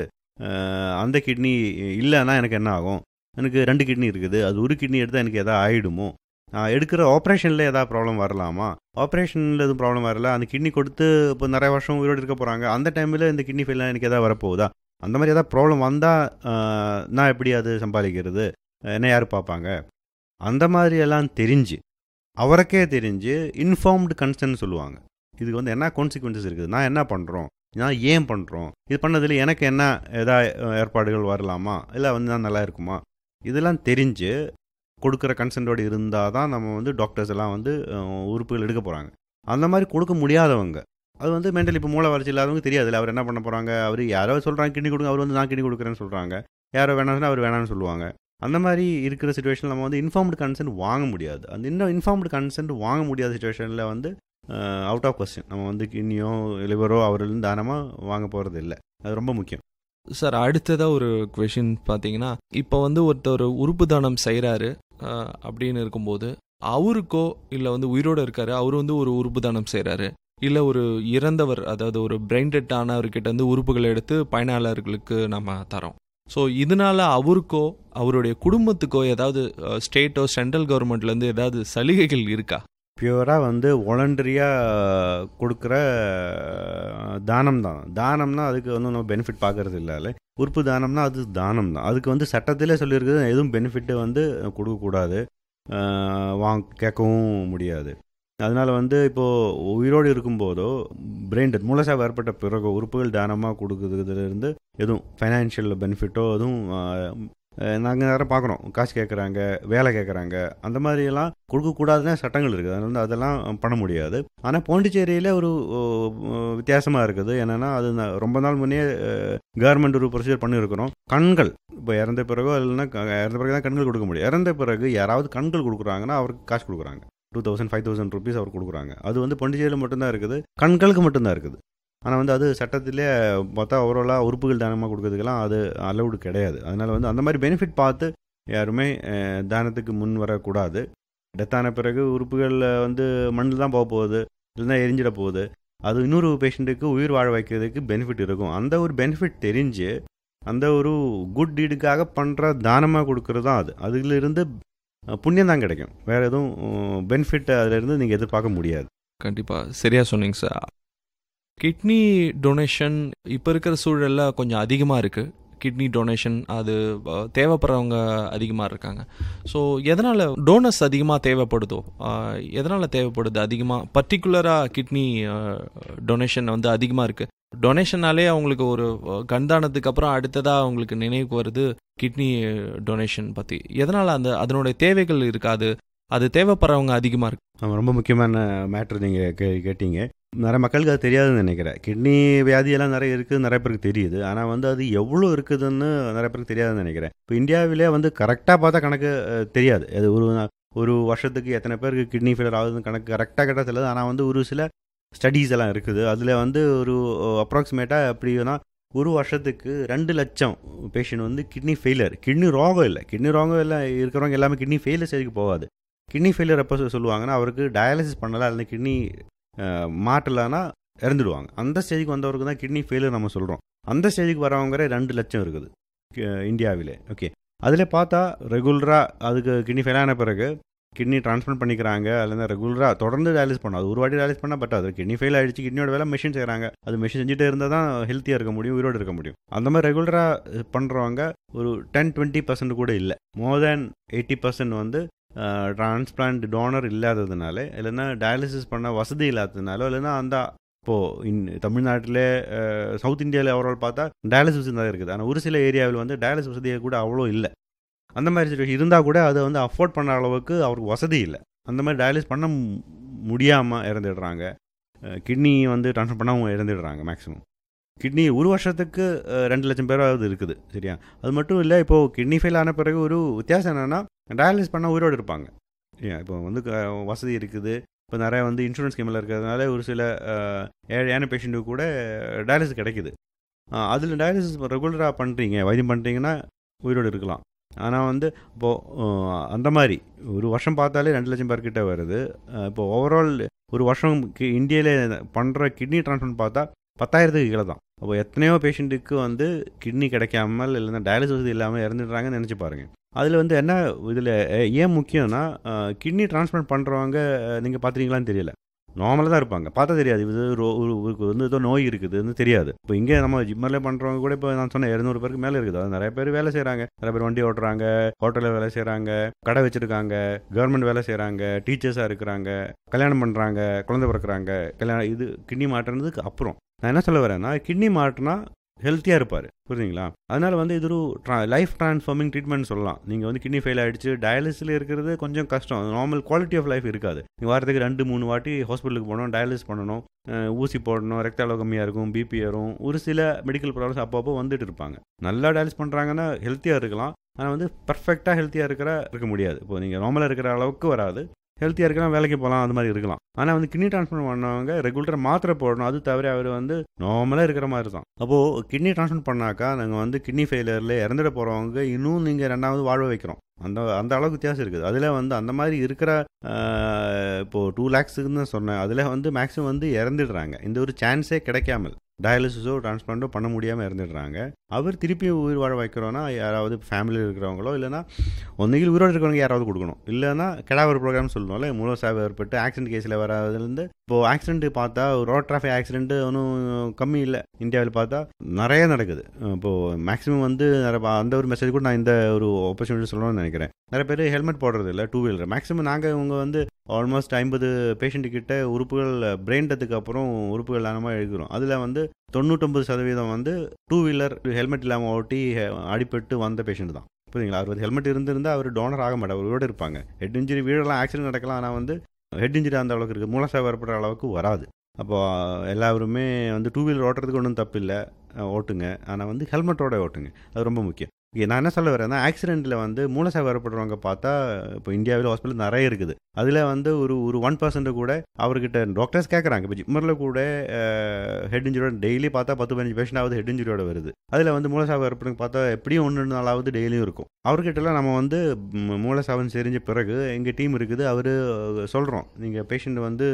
அந்த கிட்னி இல்லைன்னா எனக்கு என்ன ஆகும், எனக்கு ரெண்டு கிட்னி இருக்குது, அது ஒரு கிட்னி எடுத்தால் எனக்கு எதாவது ஆகிடுமோ, எடுக்கிற ஆப்ரேஷனில் எதாவது ப்ராப்ளம் வரலாமா, ஆப்ரேஷனில் எதுவும் ப்ராப்ளம் வரல, அந்த கிட்னி கொடுத்து இப்போ நிறைய வருஷம் உயிரோடு இருக்க போகிறாங்க, அந்த டைமில் இந்த கிட்னி ஃபெயிலாக எனக்கு எதாவது வரப்போகுதா, அந்த மாதிரி எதாவது ப்ராப்ளம் வந்தால் நான் எப்படி அது சம்பாதிக்கிறது, என்ன யார் பார்ப்பாங்க, அந்த மாதிரி எல்லாம் தெரிஞ்சு அவருக்கே தெரிஞ்சு இன்ஃபார்ம்டு கன்சென்ட் சொல்லுவாங்க. இதுக்கு வந்து என்ன கான்சிக்வன்சஸ் இருக்குது, நான் என்ன பண்ணுறோம், நான் ஏன் பண்ணுறோம், இது பண்ணதில் எனக்கு என்ன ஏதாவது ஏற்பாடுகள் வரலாமா, இல்லை வந்து நான் நல்லா இருக்குமா, இதெல்லாம் தெரிஞ்சு கொடுக்குற கன்சென்ட்டோடு இருந்தால் தான் நம்ம வந்து டாக்டர்ஸ் எல்லாம் வந்து உறுப்புகள் எடுக்க போகிறாங்க. அந்த மாதிரி கொடுக்க முடியாதவங்க, அது வந்து மென்டலி இப்போ மூளை வளர்ச்சி இல்லாதவங்க தெரியாதுல்ல, அவர் என்ன பண்ண போகிறாங்க, அவர் யாரோ சொல்கிறாங்க கிட்னி கொடுங்க, அவர் வந்து நான் கிட்னி கொடுக்குறேன்னு சொல்கிறாங்க, யாரோ வேணாம்னா அவர் வேணான்னு சொல்லுவாங்க. அந்த மாதிரி இருக்கிற சுச்சுவேஷனில் நம்ம வந்து இன்ஃபார்ம்டு கன்சென்ட் வாங்க முடியாது. அந்த இன்னும் இன்ஃபார்ம்டு கன்சென்ட் வாங்க முடியாத சுச்சுவேஷனில் வந்து அவுட் ஆஃப் கொஸ்டின் நம்ம வந்து கிட்னியோ லிவரோ அவர்லேருந்து தானமாக வாங்க போகிறது இல்லை. அது ரொம்ப முக்கியம் சார். அடுத்ததாக ஒரு கொஷின் பார்த்தீங்கன்னா, இப்போ வந்து ஒருத்தர் உறுப்பு தானம் செய்கிறாரு அப்படின்னு இருக்கும்போது அவருக்கோ இல்லை வந்து உயிரோடு இருக்காரு, அவர் வந்து ஒரு உறுப்பு தானம் செய்கிறாரு, இல்லை ஒரு இறந்தவர் அதாவது ஒரு பிரெயின் டெட் ஆனவர்கிட்ட வந்து உறுப்புகளை எடுத்து பயனாளர்களுக்கு நம்ம தரோம். ஸோ இதனால அவருக்கோ அவருடைய குடும்பத்துக்கோ ஏதாவது ஸ்டேட்டோ சென்ட்ரல் கவர்மெண்ட்லேருந்து ஏதாவது சலுகைகள் இருக்கா? பியூராக வந்து வாலண்டரியாக கொடுக்குற தானம் தான். தானம்னா அதுக்கு வந்து நம்ம பெனிஃபிட் பார்க்கறது இல்லை. உறுப்பு தானம்னா அது தானம் தான். அதுக்கு வந்து சட்டத்திலே சொல்லியிருக்குது எதுவும் பெனிஃபிட்டு வந்து கொடுக்கக்கூடாது, வாங்க கேட்கவும் முடியாது. அதனால் வந்து இப்போது உயிரோடு இருக்கும்போதோ பிரெயின் டெத் மூலசாவு ஏற்பட்ட பிறகு உறுப்புகள் தானமாக கொடுக்குறதுலேருந்து எதுவும் ஃபைனான்ஷியல் பெனிஃபிட்டோ எதுவும் நாங்கள் நேரம் பார்க்குறோம், காசு கேட்குறாங்க, வேலை கேட்குறாங்க, அந்த மாதிரியெல்லாம் கொடுக்கக்கூடாதுன்னு சட்டங்கள் இருக்குது. அதனால வந்து அதெல்லாம் பண்ண முடியாது. ஆனால் பாண்டிச்சேரியில் ஒரு வித்தியாசமாக இருக்குது. என்னென்னா அது ரொம்ப நாள் முன்னே கவர்மெண்ட் ஒரு ப்ரொசீஜர் பண்ணியிருக்கிறோம். கண்கள் இப்போ இறந்த பிறகோ இல்லைன்னா இறந்த பிறகு தான் கண்கள் கொடுக்க முடியும். இறந்த பிறகு யாராவது கண்கள் கொடுக்குறாங்கன்னா அவருக்கு காசு கொடுக்குறாங்க. Two thousand five thousand rupees அவர் கொடுக்குறாங்க. அது வந்து பாண்டிச்சேரியில் மட்டும்தான் இருக்குது, கண்களுக்கு மட்டும்தான் இருக்குது. ஆனால் வந்து அது சட்டத்திலே பார்த்தா ஓவராலாக உறுப்புகள் தானமாக கொடுக்கறதுக்கெல்லாம் அது அலவுடு கிடையாது. அதனால் வந்து அந்த மாதிரி பெனிஃபிட் பார்த்து யாருமே தானத்துக்கு முன் வரக்கூடாது. டெத்தான பிறகு உறுப்புகள் வந்து மண்ணில் தான் போக போகுது, இல்லைன்னா எரிஞ்சிட போகுது. அது இன்னொரு பேஷண்ட்டுக்கு உயிர் வாழ வைக்கிறதுக்கு பெனிஃபிட் இருக்கும். அந்த ஒரு பெனிஃபிட் தெரிஞ்சு அந்த ஒரு குட் டீடுக்காக பண்ணுற தானமாக கொடுக்குறது தான் அது. அதிலிருந்து புண்ணியம் தான் கிடைக்கும், வேறு எதுவும் பெனிஃபிட் அதிலிருந்து நீங்கள் எதிர்பார்க்க முடியாது. கண்டிப்பாக சரியாக சொன்னீங்க சார். கிட்னி டொனேஷன் இப்போ இருக்கிற சூழலில் கொஞ்சம் அதிகமாக இருக்குது. கிட்னி டொனேஷன் அது தேவைப்படுறவங்க அதிகமாக இருக்காங்க. ஸோ எதனால் டோனர்ஸ் அதிகமாக தேவைப்படுதோ, எதனால் தேவைப்படுது அதிகமாக பர்டிகுலராக கிட்னி டொனேஷன் வந்து அதிகமாக இருக்குது? டொனேஷனாலே அவங்களுக்கு ஒரு கண்தானத்துக்கு அப்புறம் அடுத்ததாக அவங்களுக்கு நினைவுக்கு வருது கிட்னி டொனேஷன் பற்றி. எதனால் அந்த அதனுடைய தேவைகள் இருக்காது, அது தேவைப்படுறவங்க அதிகமாக இருக்குது? ரொம்ப முக்கியமான மேட்ரு நீங்கள் கே கேட்டீங்க நிறைய மக்களுக்கு அது தெரியாதுன்னு நினைக்கிறேன். கிட்னி வியாதியெல்லாம் நிறைய இருக்குது, நிறைய பேருக்கு தெரியுது. ஆனால் வந்து அது எவ்வளோ இருக்குதுன்னு நிறைய பேருக்கு தெரியாதுன்னு நினைக்கிறேன். இப்போ இந்தியாவிலே வந்து கரெக்டாக பார்த்தா கணக்கு தெரியாது. அது ஒரு ஒரு வருஷத்துக்கு எத்தனை பேருக்கு கிட்னி ஃபெயிலியர் ஆகுதுன்னு கணக்கு கரெக்டாக கேட்டால் தெரியாது. ஆனால் வந்து ஒரு சில ஸ்டடீஸ் எல்லாம் இருக்குது. அதில் வந்து ஒரு அப்ராக்சிமேட்டாக எப்படின்னா ஒரு வருஷத்துக்கு ரெண்டு லட்சம் பேஷண்ட் வந்து கிட்னி ஃபெயிலியர், கிட்னி ரோகம் இல்லை, கிட்னி ரோகம் இல்லை இருக்கிறவங்க எல்லாமே கிட்னி ஃபெயிலியர் ஸ்டேஜுக்கு போகாது. கிட்னி ஃபெயிலியர் எப்போ சொல்லுவாங்கன்னா அவருக்கு டயாலிசிஸ் பண்ணலை அல்லது கிட்னி மாட்டலைன்னா இறந்துடுவாங்க. அந்த ஸ்டேஜுக்கு வந்தவருக்கு தான் கிட்னி ஃபெயிலியர் நம்ம சொல்கிறோம். அந்த ஸ்டேஜுக்கு வரவங்க ரெண்டு லட்சம் இருக்குது இந்தியாவிலே. ஓகே, அதில் பார்த்தா ரெகுலராக அதுக்கு கிட்னி ஃபெயில் ஆன பிறகு கிட்னி டிரான்ஸ்பிளான்ட் பண்ணிக்கிறாங்க, அல்லது ரெகுலராக தொடர்ந்து டயாலிஸ் பண்ணோம். அது ஒரு வாட்டி டயாலிஸ் பண்ணால் பட் அது கிட்னி ஃபெயில் ஆகிடுச்சு, கிட்னியோட வேலை மிஷின் செய்கிறாங்க. அது மிஷின் செஞ்சுட்டே இருந்தால் தான் ஹெல்த்தியாக இருக்க முடியும், உயிரோடு இருக்க முடியும். அந்த மாதிரி ரெகுலராக பண்ணுறவங்க ஒரு டென் டுவெண்ட்டி பர்சன்ட் கூட இல்லை. மோர் தேன் எயிட்டி பர்சன்ட் வந்து டிரான்ஸ்பிளான்ட் டோனர் இல்லாததுனால, இல்லைன்னா டயாலிசிஸ் பண்ண வசதி இல்லாததுனால, இல்லைன்னா அந்த இப்போது இன் தமிழ்நாட்டில் சவுத் இந்தியாவில் ஓவரால் பார்த்தா டயாலிசிஸ் தான் இருக்குது. ஆனால் ஒரு சில ஏரியாவில் வந்து டயாலிசிஸ் வசதியை கூட அவ்வளோ இல்லை. அந்த மாதிரி சுச்சுவேஷன் இருந்தால் கூட அதை வந்து அஃபோர்ட் பண்ண அளவுக்கு அவருக்கு வசதி இல்லை. அந்த மாதிரி டயாலிசிஸ் பண்ண முடியாமல் இறந்துடுறாங்க. கிட்னி வந்து ட்ரான்ஸ்ஃபர் பண்ண அவங்க இறந்துடுறாங்க. மேக்ஸிமம் கிட்னி ஒரு வருஷத்துக்கு ரெண்டு லட்சம் பேராவது இருக்குது. சரியா? அது மட்டும் இல்லை, இப்போது கிட்னி ஃபெயில் ஆன பிறகு ஒரு வித்தியாசம் என்னென்னா டயாலிசிஸ் பண்ணால் உயிரோடு இருப்பாங்க. ஏன் இப்போ வந்து வசதி இருக்குது. இப்போ நிறைய வந்து இன்சூரன்ஸ் ஸ்கீமில் இருக்கிறதுனால ஒரு சில ஏழையான பேஷண்ட்டுக்கு கூட டயாலிசிஸ் கிடைக்குது. அதில் டயாலிசிஸ் ரெகுலராக பண்ணுறீங்க, வைத்தியம் பண்ணுறீங்கன்னா உயிரோடு இருக்கலாம். ஆனால் வந்து இப்போது அந்த மாதிரி ஒரு வருஷம் பார்த்தாலே ரெண்டு லட்சம் பேர்கிட்ட வருது. இப்போது ஓவரால் ஒரு வருஷம் இந்தியாவில் பண்ணுற கிட்னி டிரான்ஸ்பிளான்ட் பார்த்தா பத்தாயிரத்துக்கு கீழே தான். அப்போ எத்தனையோ பேஷண்ட்டுக்கு வந்து கிட்னி கிடைக்காமல் இல்லைன்னா டயாலிசிஸ் வசதி இல்லாமல் இறந்துடுறாங்கன்னு நினச்சி பாருங்கள். அதில் வந்து என்ன இதில் ஏன் முக்கியம்னா, கிட்னி டிரான்ஸ்பிளான்ட் பண்ணுறவங்க நீங்கள் பார்த்துறீங்களான்னு தெரியல, நார்மலாக தான் இருப்பாங்க, பார்த்தா தெரியாது இது வந்து ஏதோ நோய் இருக்குதுன்னு தெரியாது. இப்போ இங்கே நம்ம ஜிம்மரில் பண்ணுறவங்க கூட இப்போ நான் சொன்னேன் இரநூறு பேருக்கு மேலே இருக்குது. அது நிறைய பேர் வேலை செய்கிறாங்க, நிறைய பேர் வண்டி ஓட்டுறாங்க, ஹோட்டலில் வேலை செய்கிறாங்க, கடை வச்சுருக்காங்க, கவர்மெண்ட் வேலை செய்கிறாங்க, டீச்சர்ஸாக இருக்கிறாங்க, கல்யாணம் பண்ணுறாங்க, குழந்தை பிறக்கிறாங்க. கல்யாணம் இது கிட்னி மாட்டுறதுக்கு அப்புறம் நான் என்ன சொல்ல வரேன்னா, கிட்னி மாட்டினா ஹெல்த்தியாக இருப்பார். புரியுதுங்களா? அதனால் வந்து இது ஒரு ட்ரா லைஃப் ட்ரான்ஸ்ஃபார்மிங் ட்ரீட்மெண்ட் சொல்லலாம். நீங்கள் வந்து கிட்னி ஃபெயில் ஆகிடுச்சு, டயாலிசிஸில் இருக்கிறது கொஞ்சம் கஷ்டம், நார்மல் குவாலிட்டி ஆஃப் லைஃப் இருக்காது. நீங்கள் வாரத்துக்கு ரெண்டு மூணு வாட்டி ஹாஸ்பிட்டலுக்கு போகணும், டயாலிசிஸ் பண்ணணும், ஊசி போடணும், ரத்த அளவு கம்மியாக இருக்கும், பிபி ஏறும், ஒரு சில மெடிக்கல் ப்ராப்ளம்ஸ் அப்பப்போ வந்துட்டு இருப்பாங்க. நல்லா டயாலிசிஸ் பண்ணுறாங்கன்னா ஹெல்த்தியாக இருக்கலாம். ஆனால் வந்து பர்ஃபெக்டாக ஹெல்த்தியாக இருக்கிற இருக்க முடியாது. இப்போ நீங்கள் நார்மலாக இருக்கிற அளவுக்கு வராது, ஹெல்த்தியாக இருக்கலாம், வேலைக்கு போகலாம், அது மாதிரி இருக்கலாம். ஆனால் வந்து கிட்னி டிரான்ஸ்பிளான்ட் பண்ணவங்க ரெகுலராக மாத்திரை போடணும். அது தவிர அவர் வந்து நார்மலாக இருக்கிற மாதிரி தான். அப்போது கிட்னி டிரான்ஸ்பிளான்ட் பண்ணாக்கா நாங்கள் வந்து கிட்னி ஃபெயிலியரில் இறந்துட போகிறவங்க இன்னும் நீங்கள் ரெண்டாவது வாழ வைக்கிறோம். அந்த அந்த அளவுக்கு வித்தியாசம் இருக்குது. அதில் வந்து அந்த மாதிரி இருக்கிற இப்போது டூ லேக்ஸுக்குன்னு தான் சொன்னேன். அதில் வந்து மேக்ஸிமம் வந்து இறந்துடுறாங்க. இந்த ஒரு சான்ஸே கிடைக்காமல் டயாலிசிஸோ டிரான்ஸ்பிளான்ட்டோ பண்ண முடியாமல் இறந்துடுறாங்க. அவர் திருப்பி உயிர் வாழ வைக்கிறோன்னா யாராவது ஃபேமிலியில் இருக்கிறவங்களோ இல்லைனா ஒன்றுகில் உயிரோடு இருக்கிறவங்க யாராவது கொடுக்கணும். இல்லைனா கெடாவர் ப்ரோக்ராம் சொல்லணும்ல, மூல சேவை ஏற்பட்டு ஆக்சிடென்ட் கேஸில் வராதுலேருந்து இப்போது ஆக்சிடென்ட்டு பார்த்தா ரோட் டிராஃபிக் ஆக்சிடென்ட்டு ஒன்றும் கம்மி இல்லை. இந்தியாவில் பார்த்தா நிறைய நடக்குது. இப்போது மேக்ஸிமம் வந்து நிறைய அந்த ஒரு மெசேஜ் கூட நான் இந்த ஒரு ஆப்பர்ச்சுனிட்டி சொல்லணும்னு நினைக்கிறேன். நிறைய பேர் ஹெல்மெட் போடுறது இல்லை டூ வீலர். மேக்ஸிமம் நாங்கள் இவங்க வந்து ஆல்மோஸ்ட் ஐம்பது பேஷண்ட்டு கிட்ட உறுப்புகள் பிரெயின் டெத்துக்கு அப்புறம் உறுப்புகள் தானமாக எழுதுகிறோம். அதில் வந்து தொண்ணூற்றொம்பது சதவீதம் வந்து டூ வீலர் ஹெல்மெட் இல்லாமல் ஓட்டி அடிபட்டு வந்த பேஷண்ட் தான். புரியுங்களா? அறுபது ஹெல்மெட் இருந்திருந்தால் அவர் டோனர் ஆக மாட்டார், அவரோடு இருப்பாங்க. ஹெட் இன்ஜுரி வீழலாம், ஆக்சிடென்ட் நடக்கலாம், ஆனால் வந்து ஹெட் இன்ஜுரி அந்த அளவுக்கு இருக்குது, மூலசாவு ஏற்படுற அளவுக்கு வராது. அப்போ எல்லாருமே வந்து டூ வீலர் ஓட்டுறதுக்கு ஒன்றும் தப்பு இல்லை, ஓட்டுங்க. ஆனால் வந்து ஹெல்மெட்டோட ஓட்டுங்க, அது ரொம்ப முக்கியம். நான் என்ன சொல்ல வரேன்னா, ஆக்சிடெண்ட்டில் வந்து மூலசாவு ஏற்படுறவங்க பார்த்தா இப்போ இந்தியாவில் ஹாஸ்பிட்டல் நிறைய இருக்குது. அதில் வந்து ஒரு ஒரு ஒன் பர்சன்ட் கூட அவர்கிட்ட டாக்டர்ஸ் கேட்குறாங்க. இப்போ ஜிம்மரில் கூட ஹெட் இன்ஜுரியோட டெய்லி பார்த்தா பத்து பதினஞ்சு பேஷண்ட் ஆகுது ஹெட் இன்ஜுரியோட வருது. அதில் வந்து மூலசாவு ஏற்படுறவங்க பார்த்தா எப்படியும் ஒன்று நாளாவது டெய்லியும் இருக்கும். அவர்கிட்டலாம் நம்ம வந்து மூலசாவுன்னு தெரிஞ்ச பிறகு எங்கள் டீம் இருக்குது, அவர் சொல்கிறோம், நீங்கள் பேஷண்ட் வந்து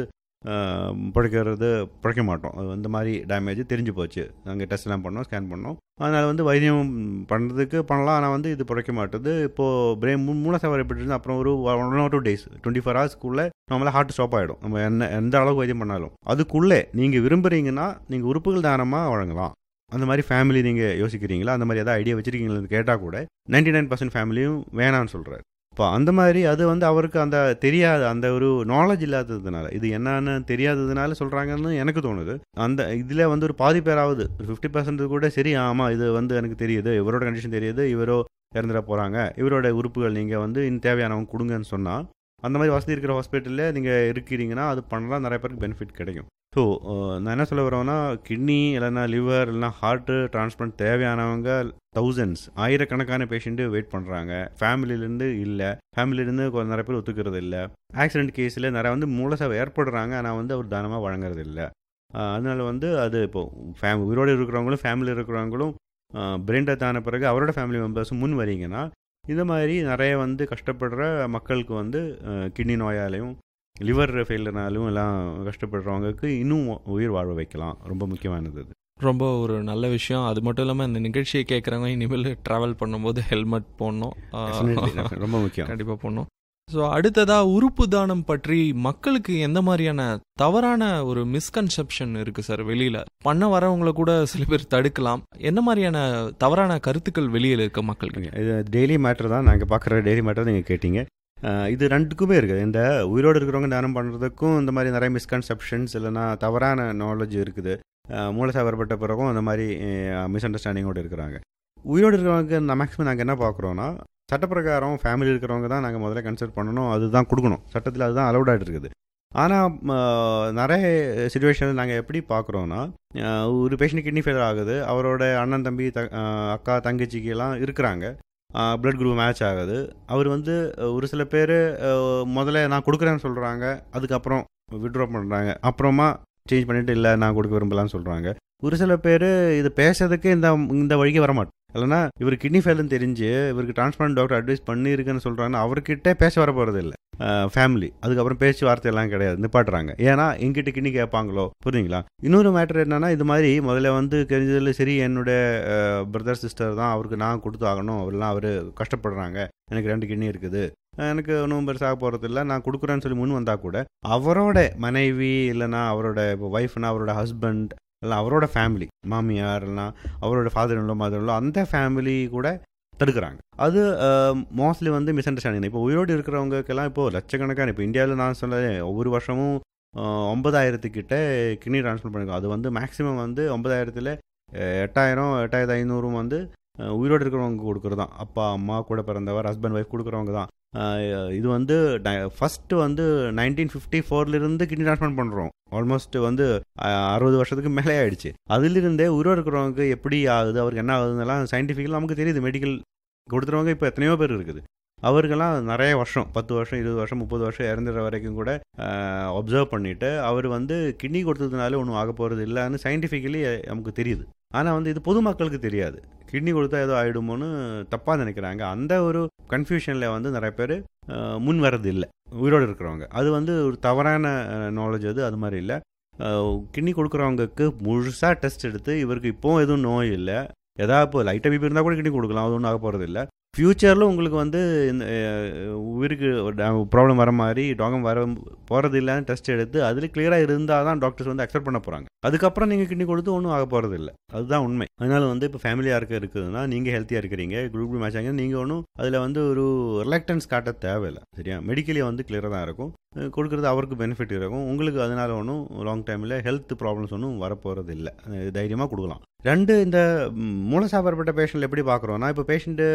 பிழைக்கிறது பிழைக்க மாட்டோம், அது அந்த மாதிரி டேமேஜ் தெரிஞ்சு போச்சு, நாங்கள் டெஸ்ட்லாம் பண்ணோம், ஸ்கேன் பண்ணோம், அதனால் வந்து வைத்தியம் பண்ணுறதுக்கு பண்ணலாம், ஆனால் வந்து இது பிழைக்க மாட்டுது. இப்போது பிரேம் மூலசாவு ஏற்பட்டு அப்புறம் ஒரு one R two days twenty four ஹவர்ஸ்க்குள்ளே நம்மளால் ஹார்ட் ஸ்டாப் ஆகிடும். நம்ம என்ன எந்த அளவுக்கு வைத்தியம் பண்ணாலும் அதுக்குள்ளே நீங்கள் விரும்புகிறீங்கன்னா நீங்கள் உறுப்புகள் தானமாக வழங்கலாம். அந்த மாதிரி ஃபேமிலி நீங்கள் யோசிக்கிறீங்களா, அந்த மாதிரி எதாவது ஐடியா வச்சுருக்கீங்களான்னு கேட்டால் கூட நைன்டி நைன் பர்சன்ட் ஃபேமிலியும் வேணான்னு சொல்கிறார். இப்போ அந்த மாதிரி அது வந்து அவருக்கு அந்த தெரியாது, அந்த ஒரு நாலேஜ் இல்லாததுனால, இது என்னன்னு தெரியாததுனால சொல்கிறாங்கன்னு எனக்கு தோணுது. அந்த இதில் வந்து ஒரு பாதி பேராவது ஃபிஃப்டி பர்சன்ட் கூட சரி, ஆமாம் இது வந்து எனக்கு தெரியுது, இவரோட கண்டிஷன் தெரியுது, இவரோ இறந்துட போகிறாங்க, இவரோட உறுப்புகள் நீங்கள் வந்து இன்னும் தேவையானவங்க கொடுங்கன்னு சொன்னால், அந்த மாதிரி வசதி இருக்கிற ஹாஸ்பிட்டலில் நீங்கள் இருக்கிறீங்கன்னா அது பண்ணலாம், நிறைய பேருக்கு பெனிஃபிட் கிடைக்கும். ஸோ நான் என்ன சொல்ல வரேன்னா, கிட்னி இல்லைனா லிவர் இல்லைனா ஹார்ட்டு டிரான்ஸ்பிளான்ட் தேவையானவங்க தௌசண்ட்ஸ் ஆயிரக்கணக்கான பேஷண்ட்டு வெயிட் பண்ணுறாங்க. ஃபேமிலியிலேருந்து இல்லை, ஃபேமிலியிலேருந்து கொஞ்சம் நிறைய பேர் ஒத்துக்கிறது இல்லை. ஆக்சிடென்ட் கேஸில் நிறைய வந்து மூலசாவு ஏற்படுறாங்க, ஆனால் வந்து அவர் தானமாக வழங்குறது இல்லை. அதனால வந்து அது இப்போது ஃபேம் உயிரோடு இருக்கிறவங்களும் ஃபேமிலி இருக்கிறவங்களும் பிரெயின் டெத் ஆன பிறகு அவரோட ஃபேமிலி மெம்பர்ஸும் முன் வரீங்கன்னா, இந்த மாதிரி நிறைய வந்து கஷ்டப்படுற மக்களுக்கு வந்து கிட்னி நோயாலையும் லிவர் ஃபெயிலர்னாலும் எல்லாம் கஷ்டப்படுறவங்களுக்கு இன்னும் உயிர் வாழ வைக்கலாம். ரொம்ப முக்கியமானது அது. ரொம்ப ஒரு நல்ல விஷயம். அது மட்டும் இல்லாமல் இந்த நிகழ்ச்சியை கேட்குறவங்க இனிமேல் ட்ராவல் பண்ணும்போது ஹெல்மெட் போடணும், ரொம்ப முக்கியம், கண்டிப்பாக போடணும். ஸோ அடுத்ததாக உறுப்பு தானம் பற்றி மக்களுக்கு எந்த மாதிரியான தவறான ஒரு மிஸ்கன்செப்ஷன் இருக்குது சார்? வெளியில் பண்ண வரவங்களை கூட சில பேர் தடுக்கலாம். என்ன மாதிரியான தவறான கருத்துக்கள் வெளியில் இருக்க மக்களுக்கு? இது டெய்லி மேட்டர் தான், நாங்கள் பார்க்குற டெய்லி மேட்டர் நீங்கள் கேட்டீங்க. இது ரெண்டுக்குமே இருக்குது. இந்த உயிரோடு இருக்கிறவங்க தானம் பண்ணுறதுக்கும் இந்த மாதிரி நிறைய மிஸ்கன்செப்ஷன்ஸ் இல்லைனா தவறான நாலேஜ் இருக்குது. மூலசாவு ஏற்பட்ட பிறகும் அந்த மாதிரி மிஸ் அண்டர்ஸ்டாண்டிங்கோடு இருக்கிறாங்க. உயிரோடு இருக்கிறவங்க நான் மேக்ஸிமம் நாங்கள் என்ன பார்க்குறோன்னா, சட்டப்பிரகாரம் ஃபேமிலி இருக்கிறவங்க தான் நாங்கள் முதல்ல கன்சிடர் பண்ணணும், அதுதான் கொடுக்கணும், சட்டத்தில் அதுதான் அலௌடாகிட்டு இருக்குது. ஆனால் நிறைய சுச்சுவேஷனில் நாங்கள் எப்படி பார்க்குறோன்னா, ஒரு பேஷண்ட் கிட்னி ஃபெயிலியர் ஆகுது, அவரோட அண்ணன் தம்பி த அக்கா தங்கச்சிக்கெல்லாம் இருக்கிறாங்க, பிளட் குரூப் மேட்ச் ஆகுது. அவர் வந்து ஒரு சில பேர் முதல்ல நான் கொடுக்குறேன்னு சொல்கிறாங்க, அதுக்கப்புறம் விட்ரா பண்ணுறாங்க, அப்புறமா சேஞ்ச் பண்ணிவிட்டு இல்லை நான் கொடுக்க விரும்பலான்னு சொல்கிறாங்க. ஒரு சில பேர் இது பேசுறதுக்கு இந்த இந்த வழிக்கு வரமாட்டோம். இல்லைனா இவர் கிட்னி ஃபெயில்னு தெரிஞ்சு இவருக்கு டிரான்ஸ்பிளான்ட் டாக்டர் அட்வைஸ் பண்ணியிருக்குன்னு சொல்கிறாங்கன்னா அவர்கிட்ட பேச வர போகிறது இல்லை ஃபேமிலி. அதுக்கப்புறம் பேச்சு வார்த்தையெல்லாம் கிடையாது, நிப்பாட்டுறாங்க. ஏன்னா எங்கிட்ட கிட்னி கேட்பாங்களோ, புரியுங்களா? இன்னொரு மேட்டர் என்னென்னா, இது மாதிரி முதல்ல வந்து தெரிஞ்சதில் சரி என்னுடைய பிரதர் சிஸ்டர் தான், அவருக்கு நான் கொடுத்து ஆகணும், அவரெல்லாம் அவர் கஷ்டப்படுறாங்க, எனக்கு ரெண்டு கிட்னி இருக்குது, எனக்கு ஒன்றும் பெருசாக போகிறது இல்லை, நான் கொடுக்குறேன்னு சொல்லி முன் வந்தால் கூட அவரோட மனைவி இல்லைனா அவரோட இப்போ ஒய்ஃப்னா அவரோட ஹஸ்பண்ட் இல்லை அவரோட ஃபேமிலி மாமியார் இல்லைனா அவரோட ஃபாதர் இல்லோ மதர் இல்லோ அந்த ஃபேமிலி கூட தடுக்கிறாங்க. அது மோஸ்ட்லி வந்து மிஸ் அண்டர்ஸ்டாண்டிங். இப்போ உயிரோடு இருக்கிறவங்களுக்கெல்லாம் இப்போது லட்சக்கணக்கான, இப்போ இந்தியாவில் நான் சொல்ல ஒவ்வொரு வருஷமும் ஒன்பதாயிரத்துக்கிட்ட கிட்னி டிரான்ஸ்பிளான்ட் பண்ணிருக்கோம். அது வந்து மேக்ஸிமம் வந்து ஒன்பதாயிரத்தில் எட்டாயிரம் எட்டாயிரத்து ஐநூறும் வந்து உயிரோடு இருக்கிறவங்க கொடுக்குறது தான், அப்பா அம்மா கூட பிறந்தவர் ஹஸ்பண்ட் ஒய்ஃப் கொடுக்குறவங்க தான். இது வந்து ஃபஸ்ட்டு வந்து நைன்டீன் ஃபிஃப்டி ஃபோர்லேருந்து கிட்னி டிரான்ஸ்பிளான்ட் பண்ணுறோம், ஆல்மோஸ்ட் வந்து அறுபது வருஷத்துக்கு மேலே ஆகிடுச்சு. அதிலிருந்தே உயிரோடு இருக்கிறவங்க எப்படி ஆகுது, அவருக்கு என்ன ஆகுதுன்னெல்லாம் சயின்டிஃபிக்கலாக நமக்கு தெரியுது. மெடிக்கல் கொடுத்துறவங்க இப்போ எத்தனையோ பேர் இருக்குது, அவருக்கெல்லாம் நிறைய வருஷம் பத்து வருஷம் இருபது வருஷம் முப்பது வருஷம் இறந்துற வரைக்கும் கூட அப்சர்வ் பண்ணிவிட்டு அவர் வந்து கிட்னி கொடுத்ததுனால ஒன்றும் ஆக போகிறது இல்லைன்னு சயின்டிஃபிக்கலி நமக்கு தெரியுது. ஆனால் வந்து இது பொதுமக்களுக்கு தெரியாது, கிட்னி கொடுத்தா ஏதோ ஆகிடுமோன்னு தப்பாக நினைக்கிறாங்க. அந்த ஒரு கன்ஃபியூஷனில் வந்து நிறைய பேர் முன் வர்றது இல்லை உயிரோடு இருக்கிறவங்க. அது வந்து ஒரு தவறான நாலேஜ், அது அது மாதிரி இல்லை. கிட்னி கொடுக்குறவங்களுக்கு முழுசாக டெஸ்ட் எடுத்து இவருக்கு இப்போவும் எதுவும் நோய் இல்லை, எதாவது இப்போ லைட்டாக பிபி இருந்தால் கூட கிட்னி கொடுக்கலாம், அது ஒன்றும் ஆக போகிறது இல்லை. ஃப்யூச்சரில் உங்களுக்கு வந்து இந்த உயிருக்கு ப்ராப்ளம் வர மாதிரி டாகம் வர போகிறது இல்லைன்னு டெஸ்ட் எடுத்து அதில் கிளியராக இருந்தால் தான் டாக்டர்ஸ் வந்து அக்செப்ட் பண்ண போகிறாங்க. அதுக்கப்புறம் நீங்கள் கிட்னி கொடுத்து ஒன்றும் ஆக போகிறது இல்லை, அதுதான் உண்மை. அதனால் வந்து இப்போ ஃபேமிலியாக இருக்க இருக்குதுன்னா நீங்கள் ஹெல்த்தியாக இருக்கிறீங்க, குரூப் மேட்ச் ஆகிங்க, நீங்கள் ஒன்றும் அதில் வந்து ஒரு ரிலக்டன்ஸ் காட்ட தேவையில்லை, சரியா? மெடிக்கலி வந்து கிளியராக தான் இருக்கும், கொடுக்குறது அவருக்கு பெனிஃபிட் இருக்கும், உங்களுக்கு அதனால் ஒன்றும் லாங் டைமில் ஹெல்த் ப்ராப்ளம்ஸ் ஒன்றும் வரப்போகிறது இல்லை, தைரியமாக கொடுக்கலாம். ரெண்டு, இந்த மூலசாவு ஏற்பட்ட பேஷண்ட் எப்படி பார்க்குறோன்னா, இப்போ பேஷண்ட்டு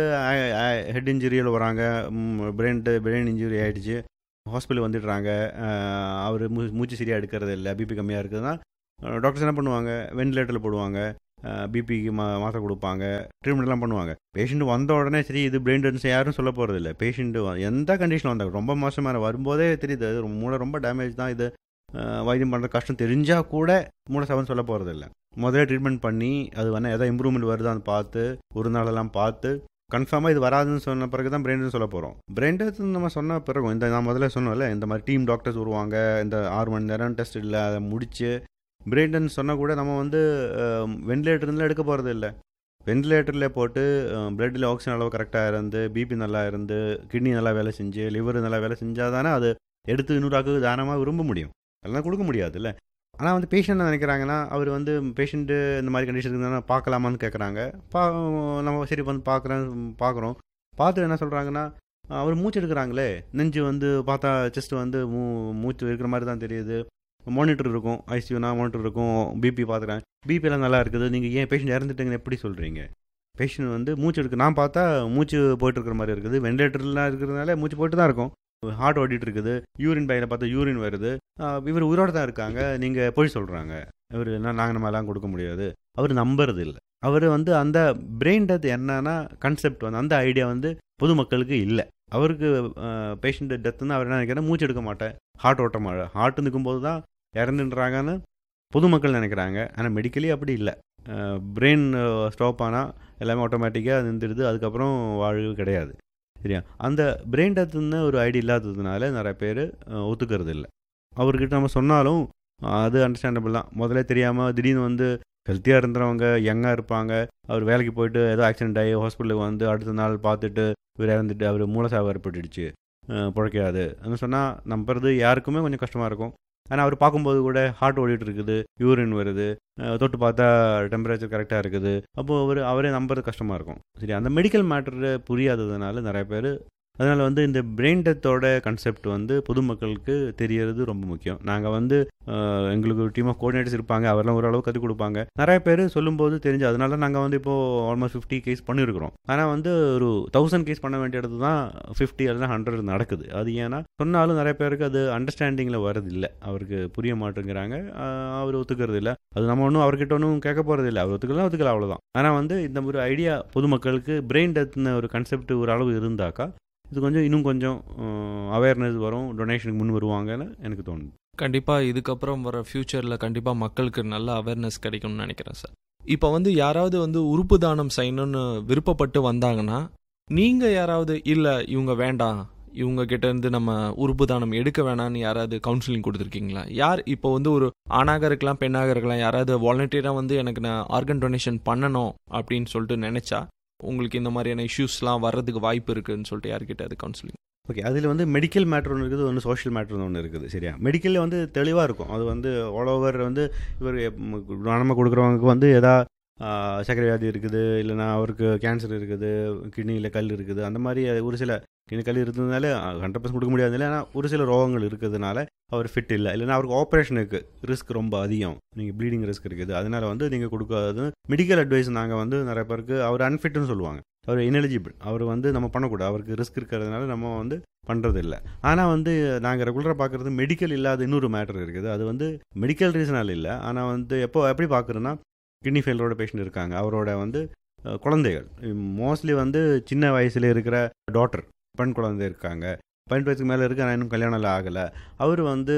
ஹெட் இன்ஜுரியில் வராங்க, பிரெயின் பிரெயின் இன்ஜுரி ஆகிடுச்சு, ஹாஸ்பிட்டல் வந்துடுறாங்க, அவர் மூ மூச்சு சரியாக எடுக்கிறது இல்லை, பிபி கம்மியாக இருக்குதுன்னா டாக்டர்ஸ் என்ன பண்ணுவாங்க, வென்டிலேட்டரில் போடுவாங்க, பிபிக்கு மா மாத்திரை கொடுப்பாங்க, ட்ரீட்மெண்ட்லாம் பண்ணுவாங்க. பேஷண்ட் வந்த உடனே சரி இது பிரெயின் டென்ஸ் யாரும் சொல்ல போகிறது இல்லை. பேஷண்ட்டு எந்த கண்டிஷனில் வந்தாங்க, ரொம்ப மோசமான வரும்போதே தெரியுது மூளை ரொம்ப டேமேஜ் தான், இது வைத்தியம் பண்ணுற கஷ்டம் தெரிஞ்சால் கூட மூளை சாவுன்னு சொல்ல போகிறது இல்லை. முதல்ல ட்ரீட்மெண்ட் பண்ணி அது வேணால் எதாவது இம்ப்ரூவ்மெண்ட் வருதான்னு பார்த்து ஒரு நாளெல்லாம் பார்த்து கன்ஃபார்மாக இது வராதுன்னு சொன்ன பிறகு தான் பிரெயின் சொல்ல போகிறோம். பிரெயின் டெத் நம்ம சொன்ன பிறகு இந்த நான் முதல்ல சொன்னோம்ல, இந்த மாதிரி டீம் டாக்டர்ஸ் வருவாங்க, இந்த ஆறு மணி நேரம் டெஸ்ட் இல்லை அதை முடித்து பிரெயின் டெத் சொன்னால் கூட நம்ம வந்து வென்டிலேட்டர்லாம் எடுக்க போகிறது இல்லை. வென்டிலேட்டரில் போட்டு பிளட்டில் ஆக்சிஜன் அளவு கரெக்டாக இருந்து, பிபி நல்லா இருந்து, கிட்னி நல்லா வேலை செஞ்சு, லிவர் நல்லா வேலை செஞ்சால் தானே அது எடுத்து இன்னொரு தானமாக விரும்ப முடியும். அதெல்லாம் கொடுக்க முடியாது இல்லை. ஆனால் வந்து பேஷண்ட் நினைக்கிறாங்கன்னா அவர் வந்து பேஷண்ட்டு இந்த மாதிரி கண்டிஷன் இருந்தால் பார்க்கலாமான்னு கேட்குறாங்க. பா நம்ம சரி வந்து பார்க்குறேன் பார்க்குறோம் பார்த்துட்டு என்ன சொல்கிறாங்கன்னா, அவர் மூச்சு எடுக்கிறாங்களே, நெஞ்சு வந்து பார்த்தா செஸ்ட் வந்து மூ மூச்சு இருக்கிற மாதிரி தான் தெரியுது, மானிட்டர் இருக்கும், ஐசியூனா மானிட்டர் இருக்கும், பிபி பார்த்துக்கிறேன், பிபிலாம் நல்லா இருக்குது, நீங்கள் ஏன் பேஷண்ட் இறந்துட்டீங்கன்னு எப்படி சொல்கிறீங்க? பேஷண்ட் வந்து மூச்சு எடுக்க நான் பார்த்தா மூச்சு போய்ட்டு இருக்கிற மாதிரி இருக்குது, வென்டிலேட்டர்லாம் இருக்கிறதுனால மூச்சு போய்ட்டு தான் இருக்கும், ஹார்ட் ஓடிட்டு இருக்குது, யூரின் பையில் பார்த்தா யூரின் வருது, இவர் உயிரோடு தான் இருக்காங்க, நீங்கள் போய் சொல்கிறாங்க, இவர் என்ன நாங்கள் நம்மலாம் கொடுக்க முடியாது, அவர் நம்புறது இல்லை. அவர் வந்து அந்த பிரெயின் டெத் என்னன்னா கான்செப்ட் வந்து அந்த ஐடியா வந்து பொதுமக்களுக்கு இல்லை. அவருக்கு பேஷண்ட் டெத்துன்னு அவர் என்ன நினைக்கிறேன், மூச்சு எடுக்க மாட்டேன், ஹார்ட் ஓட்ட மாட்டேன், ஹார்ட் நிற்கும்போது தான் இறந்துன்றாங்கன்னு பொதுமக்கள் நினைக்கிறாங்க. ஆனால் மெடிக்கலி அப்படி இல்லை. பிரெயின் ஸ்டாப் ஆனால் எல்லாமே ஆட்டோமேட்டிக்காக நின்றுடுது, அதுக்கப்புறம் வாழ்வு கிடையாது. சரியா? அந்த பிரெயின் டெத்துன்னு ஒரு ஐடியா இல்லாததுனால நிறைய பேர் ஒத்துக்கிறது இல்லை. அவர்கிட்ட நம்ம சொன்னாலும் அது அண்டர்ஸ்டாண்டபிள் தான். முதல்ல தெரியாமல் திடீர்னு வந்து ஹெல்த்தியாக இருந்தவங்க, யங்காக இருப்பாங்க, அவர் வேலைக்கு போயிட்டு ஏதோ ஆக்சிடென்ட் ஆகி ஹாஸ்பிட்டலுக்கு வந்து அடுத்த நாள் பார்த்துட்டு இவர் இறந்துட்டு அவர் மூளை சாவு ஏற்பட்டுடுச்சு, பிழைக்காது அப்படின்னு சொன்னால் நம்புறது யாருக்குமே கொஞ்சம் கஷ்டமாக இருக்கும். ஆனால் அவர் பார்க்கும்போது கூட ஹார்ட் ஓடிட்டு இருக்குது, யூரின் வருது, தொட்டு பார்த்தா டெம்பரேச்சர் கரெக்டாக இருக்குது, அப்போது அவர் அவரே நம்புறது கஷ்டமாக இருக்கும். சரி, அந்த மெடிக்கல் மேட்டரு புரியாததுனால நிறைய பேர் அதனால் வந்து இந்த பிரெயின் டெத்தோட கான்செப்ட் வந்து பொதுமக்களுக்கு தெரியறது ரொம்ப முக்கியம். நாங்கள் வந்து எங்களுக்கு ஒரு டீம் ஆஃப் கோஆர்டினேட்டர்ஸ் இருப்பாங்க, அவரெல்லாம் ஓரளவு கற்றுக் கொடுப்பாங்க. நிறைய பேர் சொல்லும்போது தெரிஞ்சு அதனால நாங்கள் வந்து இப்போது ஆல்மோஸ்ட் ஃபிஃப்டி கேஸ் பண்ணியிருக்கிறோம். ஆனால் வந்து ஒரு தௌசண்ட் கேஸ் பண்ண வேண்டிய இடத்து தான் ஃபிஃப்டி அல்லது ஹண்ட்ரட் நடக்குது. அது ஏன்னா சொன்னாலும் நிறைய பேருக்கு அது அண்டர்ஸ்டாண்டிங்கில் வரது இல்லை, அவருக்கு புரிய மாட்டேங்கிறாங்க, அவர் ஒத்துக்கிறது இல்லை. அது நம்ம ஒன்றும் அவர்கிட்ட ஒன்றும் கேட்க போகிறது இல்லை, அவர் ஒத்துக்கலாம் ஒத்துக்கலாம் அவ்வளோதான். ஆனால் வந்து இந்த ஒரு ஐடியா பொதுமக்களுக்கு பிரெயின் டெத்னு ஒரு கான்செப்ட் ஒரு அளவு இருந்தாக்கா இது கொஞ்சம் இன்னும் கொஞ்சம் அவேர்னஸ் வரும், டொனேஷனுக்கு முன் வருவாங்கன்னு எனக்கு தோணுது. கண்டிப்பாக இதுக்கப்புறம் வர ஃப்யூச்சரில் கண்டிப்பாக மக்களுக்கு நல்ல அவேர்னஸ் கிடைக்கும்னு நினைக்கிறேன் சார். இப்போ வந்து யாராவது வந்து உறுப்பு தானம் செய்யணும்னு விருப்பப்பட்டு வந்தாங்கன்னா நீங்கள் யாராவது இல்லை இவங்க வேண்டாம், இவங்க கிட்டேருந்து நம்ம உறுப்பு தானம் எடுக்க வேணான்னு யாராவது கவுன்சிலிங் கொடுத்துருக்கீங்களா? யார் இப்போ வந்து ஒரு ஆணாக இருக்கலாம் பெண்ணாக இருக்கலாம், யாராவது வாலண்டியராக வந்து எனக்கு நான் ஆர்கன் டொனேஷன் பண்ணணும் அப்படின்னு சொல்லிட்டு நினச்சா உங்களுக்கு இந்த மாதிரியான இஷ்யூஸ்லாம் வர்றதுக்கு வாய்ப்பு இருக்குதுன்னு சொல்லிட்டு யார்கிட்ட அது கவுன்சிலிங்? ஓகே, அதில் வந்து மெடிக்கல் மேட்ரு ஒன்று இருக்குது, ஒன்று சோஷியல் மேட்ரு ஒன்று இருக்குது. சரியா? மெடிக்கலில் வந்து தெளிவாக இருக்கும், அது வந்து ஆல் ஓவர் வந்து இவர் நம்ம கொடுக்குறவங்களுக்கு வந்து எதா சர்க்கரை வியாதி இருக்குது, இல்லைனா அவருக்கு கேன்சர் இருக்குது, கிட்னியில் கல் இருக்குது, அந்த மாதிரி ஒரு சில கிட்னி கல் இருந்ததுனால ஹண்ட்ரட் பர்சன்ட் கொடுக்க முடியாது. இல்லைனா ஒரு சில ரோகங்கள் இருக்கிறதுனால அவர் ஃபிட் இல்லை, இல்லைனா அவருக்கு ஆப்ரேஷனுக்கு ரிஸ்க் ரொம்ப அதிகம், நீங்கள் ப்ளீடிங் ரிஸ்க் இருக்குது, அதனால் வந்து நீங்கள் கொடுக்காது மெடிக்கல் அட்வைஸ் நாங்கள் வந்து நிறைய பேருக்கு அவர் அன்ஃபிட்னு சொல்லுவாங்க, அவர் இன்எலிஜிபிள், அவர் வந்து நம்ம பண்ணக்கூடாது, அவருக்கு ரிஸ்க் இருக்கிறதுனால நம்ம வந்து பண்ணுறது இல்லை. ஆனால் வந்து நாங்கள் ரெகுலராக பார்க்குறது மெடிக்கல் இல்லாத இன்னொரு மேட்டர் இருக்குது. அது வந்து மெடிக்கல் ரீசனால் இல்லை, ஆனால் வந்து எப்போ எப்படி பார்க்குறோன்னா கிட்னி ஃபெயிலரோட பேஷண்ட் இருக்காங்க, அவரோட வந்து குழந்தைகள் மோஸ்ட்லி வந்து சின்ன வயசில் இருக்கிற டாட்டர் பெண் குழந்தை இருக்காங்க, பன்னெண்டு வயசுக்கு மேலே இருக்குது, ஆனால் இன்னும் கல்யாணம் ஆகலை, அவர் வந்து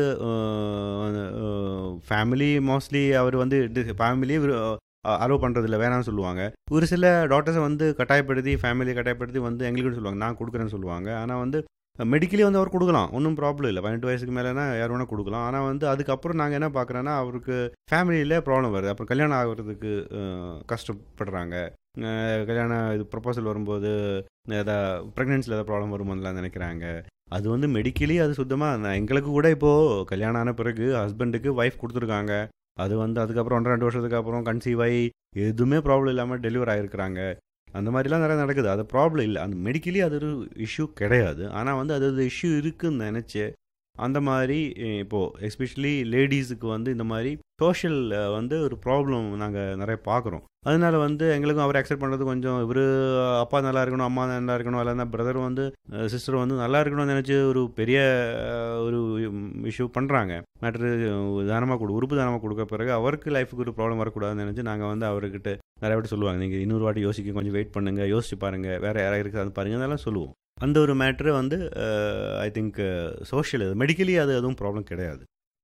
ஃபேமிலி மோஸ்ட்லி அவர் வந்து ஃபேமிலியே அலோவ் பண்ணுறதில்ல, வேணாம்னு சொல்லுவாங்க. ஒரு சில டாக்டர்ஸை வந்து கட்டாயப்படுத்தி ஃபேமிலியை கட்டாயப்படுத்தி வந்து எங்களுக்கு சொல்லுவாங்க, நான் கொடுக்குறேன்னு சொல்லுவாங்க. ஆனால் வந்து மெடிக்கலி வந்து அவர் கொடுக்கலாம், ஒன்றும் ப்ராப்ளம் இல்லை, பதினெட்டு வயசுக்கு மேலேனா யார் வேணால் கொடுக்கலாம். ஆனால் வந்து அதுக்கப்புறம் நாங்கள் என்ன பார்க்குறோன்னா அவருக்கு ஃபேமிலியில் ப்ராப்ளம் வருது, அப்புறம் கல்யாணம் ஆகிறதுக்கு கஷ்டப்படுறாங்க, கல்யாணம் இது ப்ரொபோசல் வரும்போது எதாவது ப்ரெக்னென்சியில் எதாவது ப்ராப்ளம் வரும்போதுலாம் நினைக்கிறாங்க. அது வந்து மெடிக்கலி அது சுத்தமாக எங்களுக்கு கூட இப்போது கல்யாணம் ஆன பிறகு ஹஸ்பண்டுக்கு ஒய்ஃப் கொடுத்துருக்காங்க, அது வந்து அதுக்கப்புறம் ஒன்றரை ரெண்டு வருஷத்துக்கு அப்புறம் கன்சீவ் ஆகி எதுவுமே ப்ராப்ளம் இல்லாமல் டெலிவர் ஆகிருக்கிறாங்க. அந்த மாதிரிலாம் நிறையா நடக்குது, அது ப்ராப்ளம் இல்லை, அந்த மெடிக்கலி அது ஒரு இஷ்யூ கிடையாது. ஆனால் வந்து அது ஒரு இஷ்யூ இருக்குதுன்னு நினச்சி அந்த மாதிரி இப்போது எஸ்பெஷலி லேடிஸுக்கு வந்து இந்த மாதிரி சோஷியல் வந்து ஒரு ப்ராப்ளம் நாங்கள் நிறைய பார்க்குறோம். அதனால வந்து எங்களுக்கும் அவர் அக்செப்ட் பண்ணுறது கொஞ்சம் இவர் அப்பா நல்லா இருக்கணும், அம்மா நல்லா இருக்கணும், இல்லைன்னா பிரதர் வந்து சிஸ்டர் வந்து நல்லா இருக்கணும்னு நினச்சி ஒரு பெரிய அஹ், ஒரு இஷ்யூ பண்ணுறாங்க. மேட்ரு தானமாக கொடு உறுப்பு தானமாக கொடுக்க பிறகு அவருக்கு லைஃபுக்கு ஒரு ப்ராப்ளம் வரக்கூடாதுன்னு நினச்சி நாங்கள் வந்து அவர்கிட்ட நிறைய வாட்டி சொல்லுவாங்க, நீங்கள் இன்னொரு வாட்டி யோசிக்க கொஞ்சம் வெயிட் பண்ணுங்கள், யோசிச்சு பாருங்கள், வேறு யாராவது இருக்குது அது பாருங்கள், அதெல்லாம் சொல்லுவோம். அந்த ஒரு மேட்ரு வந்து ஐ திங்க் சோஷியல், மெடிக்கலி அது எதுவும் ப்ராப்ளம் கிடையாது.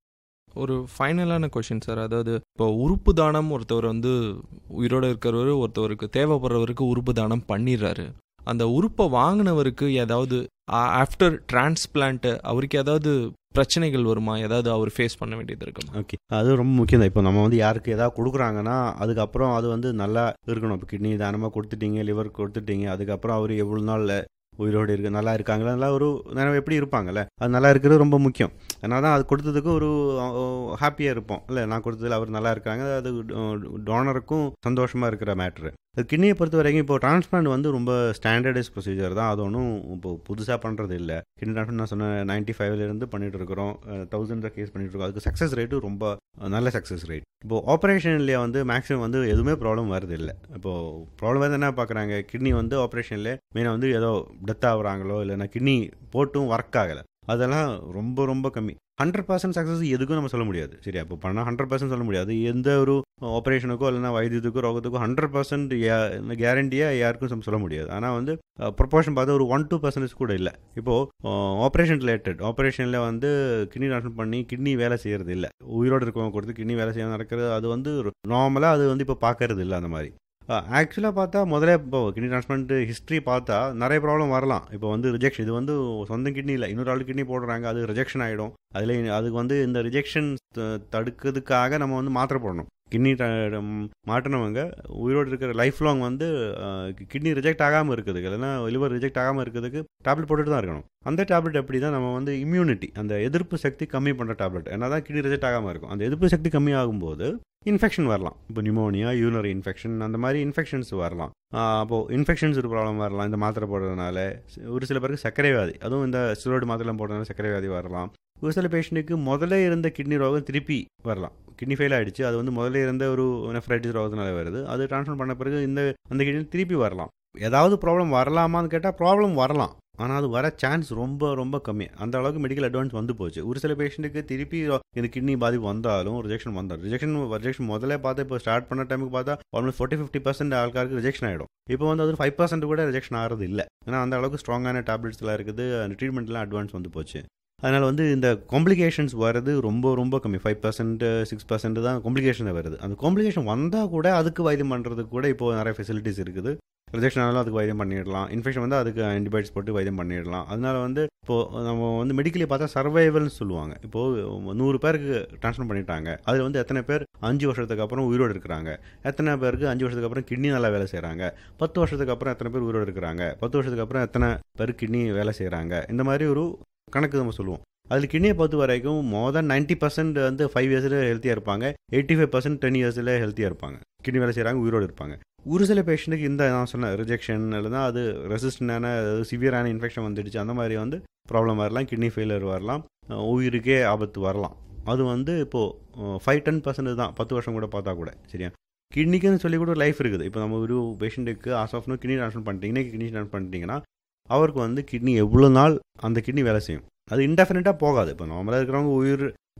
ஒரு ஃபைனலான கொஷின் சார், அதாவது இப்போ உறுப்பு தானம் ஒருத்தவர் வந்து உயிரோடு இருக்கிறவர் ஒருத்தவருக்கு தேவைப்படுறவருக்கு உறுப்பு தானம் பண்ணிடுறாரு. அந்த உறுப்பை வாங்கினவருக்கு ஏதாவது ஆஃப்டர் டிரான்ஸ்பிளான்ட் அவருக்கு ஏதாவது பிரச்சனைகள் வருமா, ஏதாவது அவர் ஃபேஸ் பண்ண வேண்டியது இருக்குமா? ஓகே, அது ரொம்ப முக்கியம் தான். இப்போ நம்ம வந்து யாருக்கு ஏதாவது கொடுக்குறாங்கன்னா அதுக்கப்புறம் அது வந்து நல்லா இருக்கணும். இப்போ கிட்னி தானமாக கொடுத்துட்டீங்க, லிவர் கொடுத்துட்டீங்க, அதுக்கப்புறம் அவர் எவ்வளோ நாள் உயிரோடு இருக்கு நல்லா இருக்காங்களா, நல்லா ஒரு நேரம் எப்படி இருப்பாங்கல்ல, அது நல்லா இருக்கிறது ரொம்ப முக்கியம். அதனால தான் அது கொடுத்ததுக்கு ஒரு ஹாப்பியாக இருப்போம் இல்லை, நான் கொடுத்ததில் அவர் நல்லா இருக்காங்க, அது டோனருக்கும் சந்தோஷமாக இருக்கிற மேட்ரு. அது கிட்னியை பொறுத்த வரைக்கும் இப்போ டிரான்ஸ்பிளான்ட் வந்து ரொம்ப ஸ்டாண்டர்டைஸ் ப்ரொசீஜர் தான், அது ஒன்றும் இப்போ புதுசாக பண்ணுறது இல்லை. கிட்னி டிரான்ஸ்பிளான்ட் நான் சொன்ன நைன்டி ஃபைவ்லேருந்து பண்ணிட்டு இருக்கிறோம், தௌசண்ட் கேஸ் பண்ணிட்டு இருக்கோம். அதுக்கு சக்ஸஸ் ரேட்டு ரொம்ப நல்ல சக்ஸஸ் ரேட். இப்போது ஆப்ரேஷன்லேயே வந்து மேக்ஸிமம் வந்து எதுவுமே ப்ராப்ளம் வருது இல்லை. இப்போது ப்ராப்ளம் வந்து என்ன பார்க்குறாங்க, கிட்னி வந்து ஆப்ரேஷன்லேயே மெயினாக வந்து ஏதோ டெத் ஆகுறாங்களோ இல்லைன்னா கிட்னி போட்டும் ஒர்க் ஆகலை, அதெல்லாம் ரொம்ப ரொம்ப கம்மி. ஹண்ட்ரட் பர்சன்ட் சக்ஸஸ் எதுக்கும் நம்ம சொல்ல முடியாது, சரியா? இப்போ பண்ணால் ஹண்ட்ரட் பர்சன்ட் சொல்ல முடியாது. எந்த ஒரு ஆப்ரேஷனுக்கோ இல்லைனா வைத்தியத்துக்கோ ரோகத்துக்கோ ஹண்ட்ரட் பர்சன்ட் கேரண்டியாக யாருக்கும் நம்ம சொல்ல முடியாது. ஆனால் வந்து ப்ரொபோர்ஷன் பார்த்து ஒரு ஒன் டூ பர்சன்டேஜ் கூட இல்லை. இப்போது ஆப்ரேஷன் ரிலேட்டட் ஆப்ரேஷனில் வந்து கிட்னி ட்ரான்ஸ்ஃபர் பண்ணி கிட்னி வேலை செய்கிறது இல்லை, உயிரோடு இருக்கவங்க கொடுத்து கிட்னி வேலை செய்ய நடக்கிறது, அது வந்து நார்மலாக அது வந்து இப்போ பார்க்கறது இல்லை. அந்த மாதிரி ஆக்சுவலாக பார்த்தா முதல்ல இப்போ கிட்னி டிரான்ஸ்பிளான்ட் ஹிஸ்ட்ரி பார்த்தா நிறைய ப்ராப்ளம் வரலாம். இப்போ வந்து ரிஜெக்ஷன், இது வந்து சொந்த கிட்னி இல்லை, இன்னொரு ஆள் கிட்னி போடுறாங்க, அது ரிஜெக்ஷன் ஆகிடும். அதில் அதுக்கு வந்து இந்த ரிஜெக்ஷன் தடுக்கிறதுக்காக நம்ம வந்து மாத்திரை போடணும். கிட்னி மாட்டினவங்க உயிரோடு இருக்கிற லைஃப் லாங் வந்து கிட்னி ரிஜெக்ட் ஆகாமல் இருக்கிறதுக்கு இல்லைன்னா லிவர் ரிஜெக்ட் ஆகாமல் இருக்கிறதுக்கு டேப்லெட் போட்டுட்டு தான் இருக்கணும். அந்த டேப்லெட் எப்படி தான் நம்ம வந்து இம்யூனிட்டி, அந்த எதிர்ப்பு சக்தி கம்மி பண்ணுற டேப்லெட், என்ன தான் கிட்னி ரிஜெக்ட் ஆகாமல் இருக்கும். அந்த எதிர்ப்பு சக்தி கம்மி ஆகும்போது இன்ஃபெக்ஷன் வரலாம். இப்போ நிமோனியா, யூரினரி இன்ஃபெக்ஷன், அந்த மாதிரி இன்ஃபெக்ஷன்ஸ் வரலாம். அப்போது இன்ஃபெக்ஷன்ஸ் ஒரு ப்ராப்ளம் வரலாம் இந்த மாத்திரை போடுறதுனால. ஒரு சில பேருக்கு சர்க்கரை வியாதி, அதுவும் இந்த ஸ்டெராய்டு மாத்திரைலாம் போடுறதுனால சர்க்கரை வியாதி வரலாம். ஒரு சில பேஷண்ட்டுக்கு முதல்ல இருந்த கிட்னி ரோகம் திருப்பி வரலாம். கிட்னி ஃபெயில் ஆகிடுச்சு, அது வந்து முதல்ல இருந்த ஒரு நெஃப்ரைட்டிஸ் ரோகத்தினால வருது, அது ட்ரான்ஸ்ஃபர் பண்ண பிறகு இந்த அந்த கிட்னி திருப்பி வரலாம். ஏதாவது ப்ராப்ளம் வரலாமான்னு கேட்டால் ப்ராப்ளம் வரலாம், ஆனால் அது வர சான்ஸ் ரொம்ப ரொம்ப கம்மி. அந்த அளவுக்கு மெடிக்கல் அட்வான்ஸ் வந்து போச்சு. ஒரு சில பேஷண்ட்டுக்கு திருப்பி இந்த கிட்னி பாதிப்பு வந்தாலும் ரிஜெக்ஷன் வந்தாலும் ரிஜெக்ஷன் ரிஜெக்ஷன் முதல்ல பார்த்தா இப்போ ஸ்டார்ட் பண்ண டைமுக்கு பார்த்தா almost forty fifty percent ஆൾக்காருக்கு rejection ஆகிடும். இப்போ வந்து அது ஃபைவ் பர்சன்ட் கூட ரிஜெக்ஷன் ஆகிறது இல்லை, ஏன்னா அந்த அளவுக்கு ஸ்ட்ராங்கான டேப்லெட்ஸ்லாம் இருக்குது, அந்த ட்ரீட்மெண்ட்லாம் அட்வான்ஸ் வந்து போச்சு. அதனால் வந்து இந்த காம்ப்ளிகேஷன்ஸ் வர்றது ரொம்ப ரொம்ப கம்மி, ஃபைவ் பர்சன்ட் சிக்ஸ் பர்சன்ட் தான் காம்ப்ளிகேஷன் வருது. அந்த காம்ப்ளிகேஷன் வந்தால் கூட அதுக்கு வைத்தியம் பண்ணுறதுக்கு கூட இப்போது நிறைய ஃபெசிலிட்டிஸ் இருக்குது. ரிஜெக்ஷன் ஆனாலும் அதுக்கு வைத்தியம் பண்ணிடலாம், இன்ஃபெக்ஷன் வந்து அதுக்கு ஆன்டிபயோட்டிக்ஸ் போட்டு வைத்தியம் பண்ணிடலாம். அதனால வந்து இப்போது நம்ம வந்து மெடிக்கலி பார்த்தா சர்வைவல்னு சொல்லுவாங்க. இப்போது நூறு பேருக்கு ட்ரான்ஸ்ஃபர் பண்ணிட்டாங்க, அதில் வந்து எத்தனை பேர் அஞ்சு வருஷத்துக்கு அப்புறம் உயிரோடு இருக்கிறாங்க, எத்தனை பேருக்கு அஞ்சு வருஷத்துக்கு அப்புறம் கிட்னி நல்லா வேலை செய்கிறாங்க, பத்து வருஷத்துக்கு அப்புறம் எத்தனை பேர் உயிரோடு இருக்கிறாங்க, பத்து வருஷத்துக்கு அப்புறம் எத்தனை பேர் கிட்னி வேலை செய்கிறாங்க, இந்த மாதிரி ஒரு கணக்கு நம்ம சொல்லுவோம். அதில் கிட்னியை பொறுத்த வரைக்கும் மோர் தென் நைன்ட்டி பர்சன்ட் வந்து ஃபைவ் இயர்ஸில் ஹெல்த்தியாக இருப்பாங்க, எயிட்டி ஃபைவ் பர்சன்ட் டென் இயர்ஸில் ஹெல்த்தியாக இருப்பாங்க, கிட்னி வேலை செய்கிறாங்க, உயிரோடு இருப்பாங்க. ஒரு சில பேஷண்ட்டுக்கு இந்த நான் சொன்ன ரிஜெக்ஷன் இல்லைனா அது ரெசிஸ்டண்டான சிவியரான இன்ஃபெக்ஷன் வந்துடுச்சு, அந்த மாதிரி வந்து ப்ராப்ளம் வரலாம், கிட்னி ஃபெயிலியர் வரலாம், உயிருக்கே ஆபத்து வரலாம். அது வந்து இப்போது ஃபைவ் டென் பர்சன்ட் தான், பத்து வருஷம் கூட பார்த்தா கூட, சரியா? கிட்னிக்குன்னு சொல்லி கூட லைஃப் இருக்குது. இப்போ நம்ம ஒரு பேஷண்ட்டுக்கு ஆஸ் ஆஃப்னு கிட்னி ட்ரான்ஸ்ஃபர் பண்ணிட்டீங்க, இன்றைக்கி கிட்னி ட்ரான்ஸ்ஃபர் பண்ணிட்டீங்கன்னா அவருக்கு வந்து கிட்னி எவ்வளோ நாள் அந்த கிட்னி வேலை செய்யும், அது இன்டெஃபினட்டாக போகாது. இப்போ நார்மலாக இருக்கிறவங்க உயிர்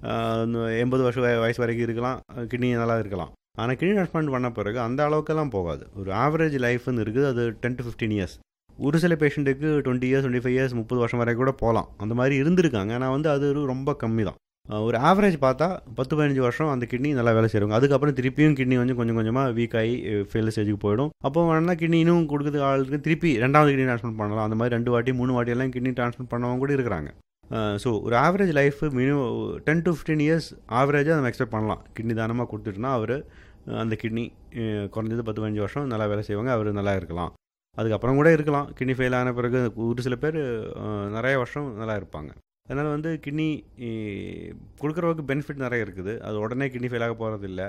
எண்பது வருஷம் வயசு வரைக்கும் இருக்கலாம், கிட்னி நல்லா இருக்கலாம். ஆனால் கிட்னி ட்ரான்ஸ்பிளான்ட் பண்ண பிறகு அந்த அளவுக்கெல்லாம் போகாது. ஒரு ஆவரேஜ் லைஃப்னு இருக்குது, அது டென் டு ஃபிஃப்டீன் இயர்ஸ். ஒரு சில பேஷண்ட்டுக்கு twenty years twenty five years முப்பது வருஷம் வரைக்கும் கூட போகலாம், அந்த மாதிரி இருந்திருக்காங்க. ஆனால் வந்து அது ரொம்ப கம்மி தான். ஒரு ஆவரேஜ் பார்த்தா பத்து பதினஞ்சு வருஷம் அந்த கிட்னி நல்லா வேலை செய்வாங்க. அதுக்கப்புறம் திருப்பியும் கிட்னி வந்து கொஞ்சம் கொஞ்சமாக வீக் ஆகி ஃபெயில் ஸ்டேஜுக்கு போயிடும். அப்போ வேணா கிட்னி இன்னும் கொடுக்குறது ஆளுக்கு திருப்பி ரெண்டாவது கிட்னி ட்ரான்ஸ்பிளான்ட் பண்ணலாம். அந்த மாதிரி ரெண்டு வாட்டி மூணு வாட்டி எல்லாம் கிட்னி ட்ரான்ஸ்பிளான்ட் பண்ணவங்க கூட இருக்கிறாங்க. ஸோ ஒரு average life minimum ten to fifteen years ஆவரேஜாக நம்ம எக்ஸ்பெக்ட் பண்ணலாம். கிட்னி தானமாக கொடுத்துட்டுனா அவர் அந்த கிட்னி குறைஞ்சது பத்து பதினஞ்சு வருஷம் நல்லா வேலை செய்வாங்க, அவர் நல்லா இருக்கலாம். அதுக்கப்புறம் கூட இருக்கலாம், கிட்னி ஃபெயில் ஆன பிறகு ஒரு சில பேர் நிறைய வருஷம் நல்லா இருப்பாங்க. அதனால் வந்து கிட்னி கொடுக்குறவருக்கு பெனிஃபிட் நிறைய இருக்குது, அது உடனே கிட்னி ஃபெயில் ஆக போகிறது இல்லை,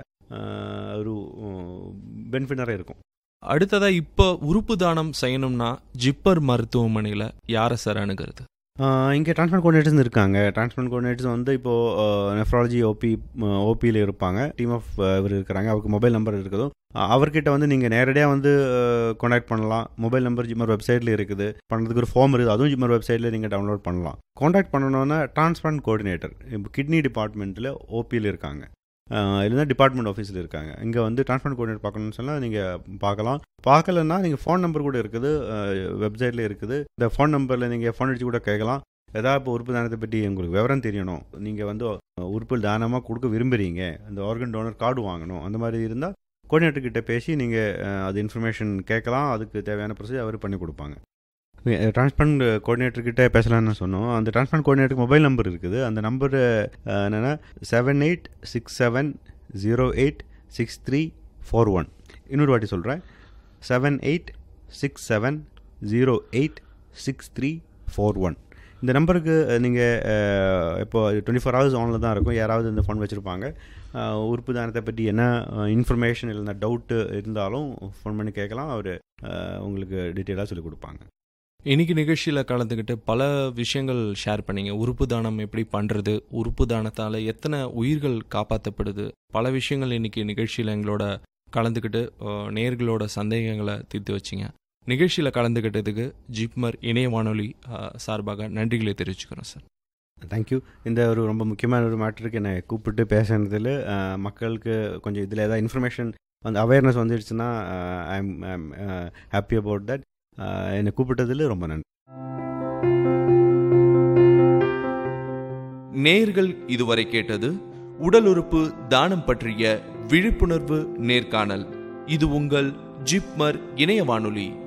ஒரு பெனிஃபிட் நிறைய இருக்கும். அடுத்ததாக இப்போ உறுப்பு தானம் செய்யணும்னா ஜிப்பர் மருத்துவமனையில் யாரை சார் அணுகிறது? இங்கே டிரான்ஸ்பிளான்ட் கோஆர்டினேட்டர்ஸ் இருக்காங்க. டிரான்ஸ்பிளான்ட் கோஆர்டினேட்டர்ஸ் வந்து இப்போது நெஃப்ராலஜி ஓபி ஓபியில் இருப்பாங்க. டீம் ஆஃப் இவர் இருக்கிறாங்க. அவருக்கு மொபைல் நம்பர் இருக்குதோ அவர்கிட்ட வந்து நீங்கள் நேரடியாக வந்து காண்டாக்ட் பண்ணலாம். மொபைல் நம்பர் ஜிம்மர் வெப்சைட்டில் இருக்குது. பண்ணுறதுக்கு ஒரு ஃபார்ம் இருக்குது, அதுவும் ஜிம்மர் வெப்சைட்டில் நீங்கள் டவுன்லோட் பண்ணலாம். காண்டாக்ட் பண்ணணுன்னா டிரான்ஸ்பிளான்ட் கோஆர்டினேட்டர் இப்போ கிட்னி டிபார்ட்மெண்ட்டில் ஓபியில் இருக்காங்க, இல்லைன்னா டிபார்ட்மெண்ட் ஆஃபீஸில் இருக்காங்க. இங்கே வந்து டிரான்ஸ்பிளான்ட் கோஆர்டினேட்டர் பார்க்கணும்னு சொன்னால் நீங்கள் பார்க்கலாம். பார்க்கலன்னா நீங்கள் ஃபோன் நம்பர் கூட இருக்குது, வெப்சைட்டில் இருக்குது. இந்த ஃபோன் நம்பரில் நீங்கள் ஃபோன் அடித்து கூட கேட்கலாம். ஏதாவது இப்போ உறுப்பு தானத்தை பற்றி உங்களுக்கு விவரம் தெரியணும், நீங்கள் வந்து உறுப்பு தானமாக கொடுக்க விரும்புகிறீங்க, இந்த ஆர்கன் டோனர் கார்டு வாங்கணும், அந்த மாதிரி இருந்தால் கோஆர்டினேட்டர்கிட்ட பேசி நீங்கள் அது இன்ஃபர்மேஷன் கேட்கலாம். அதுக்கு தேவையான ப்ரொசீஜர் அவர் பண்ணி கொடுப்பாங்க. டிரான்ஸ்பிளான்ட் கோஆர்டினேட்டர்கிட்ட பேசலான்னு சொன்னோம். அந்த டிரான்ஸ்பிளான்ட் கோஆர்டினேட்டருக்கு மொபைல் நம்பர் இருக்குது. அந்த நம்பர் என்னென்னா seven eight six seven zero eight six three four one. இன்னொரு வாட்டி சொல்கிறேன், seven eight six seven zero eight six three four one. இந்த நம்பருக்கு நீங்கள் இப்போ டுவெண்ட்டி ஃபோர் ஹவர்ஸ் ஆனில் தான் இருக்கும். யாராவது இந்த ஃபோன் வச்சுருப்பாங்க, உறுப்பு தானத்தை பற்றி என்ன இன்ஃபர்மேஷன் இல்லைன்னா டவுட்டு இருந்தாலும் ஃபோன் பண்ணி கேட்கலாம். அவர் உங்களுக்கு டீட்டெயிலாக சொல்லிக் கொடுப்பாங்க. இன்னைக்கு நிகழ்ச்சியில் கலந்துக்கிட்டு பல விஷயங்கள் ஷேர் பண்ணீங்க. உறுப்பு தானம் எப்படி பண்ணுறது, உறுப்பு தானத்தால் எத்தனை உயிர்கள் காப்பாற்றப்படுது, பல விஷயங்கள் இன்னைக்கு நிகழ்ச்சியில் எங்களோட கலந்துக்கிட்டு நேயர்களோட சந்தேகங்களை தீர்த்து வச்சிங்க. நிகழ்ச்சியில் கலந்துக்கிட்டதுக்கு ஜிப்மர் இணைய வானொலி சார்பாக நன்றிகளை தெரிவிச்சுக்கிறோம் சார். தேங்க்யூ. இந்த ஒரு ரொம்ப முக்கியமான ஒரு மேட்டருக்கு என்னை கூப்பிட்டு பேசுனதில் மக்களுக்கு கொஞ்சம் இதில் ஏதாவது இன்ஃபர்மேஷன் வந்து அவேர்னஸ் வந்துடுச்சுன்னா I am happy about that. என்னை கூப்பிட்டதில் ரொம்ப நன்றி. நேயர்கள் இதுவரை கேட்டது உடல் உறுப்பு தானம் பற்றிய விழிப்புணர்வு நேர்காணல். இது உங்கள் ஜிப்மர் இணைய வானொலி.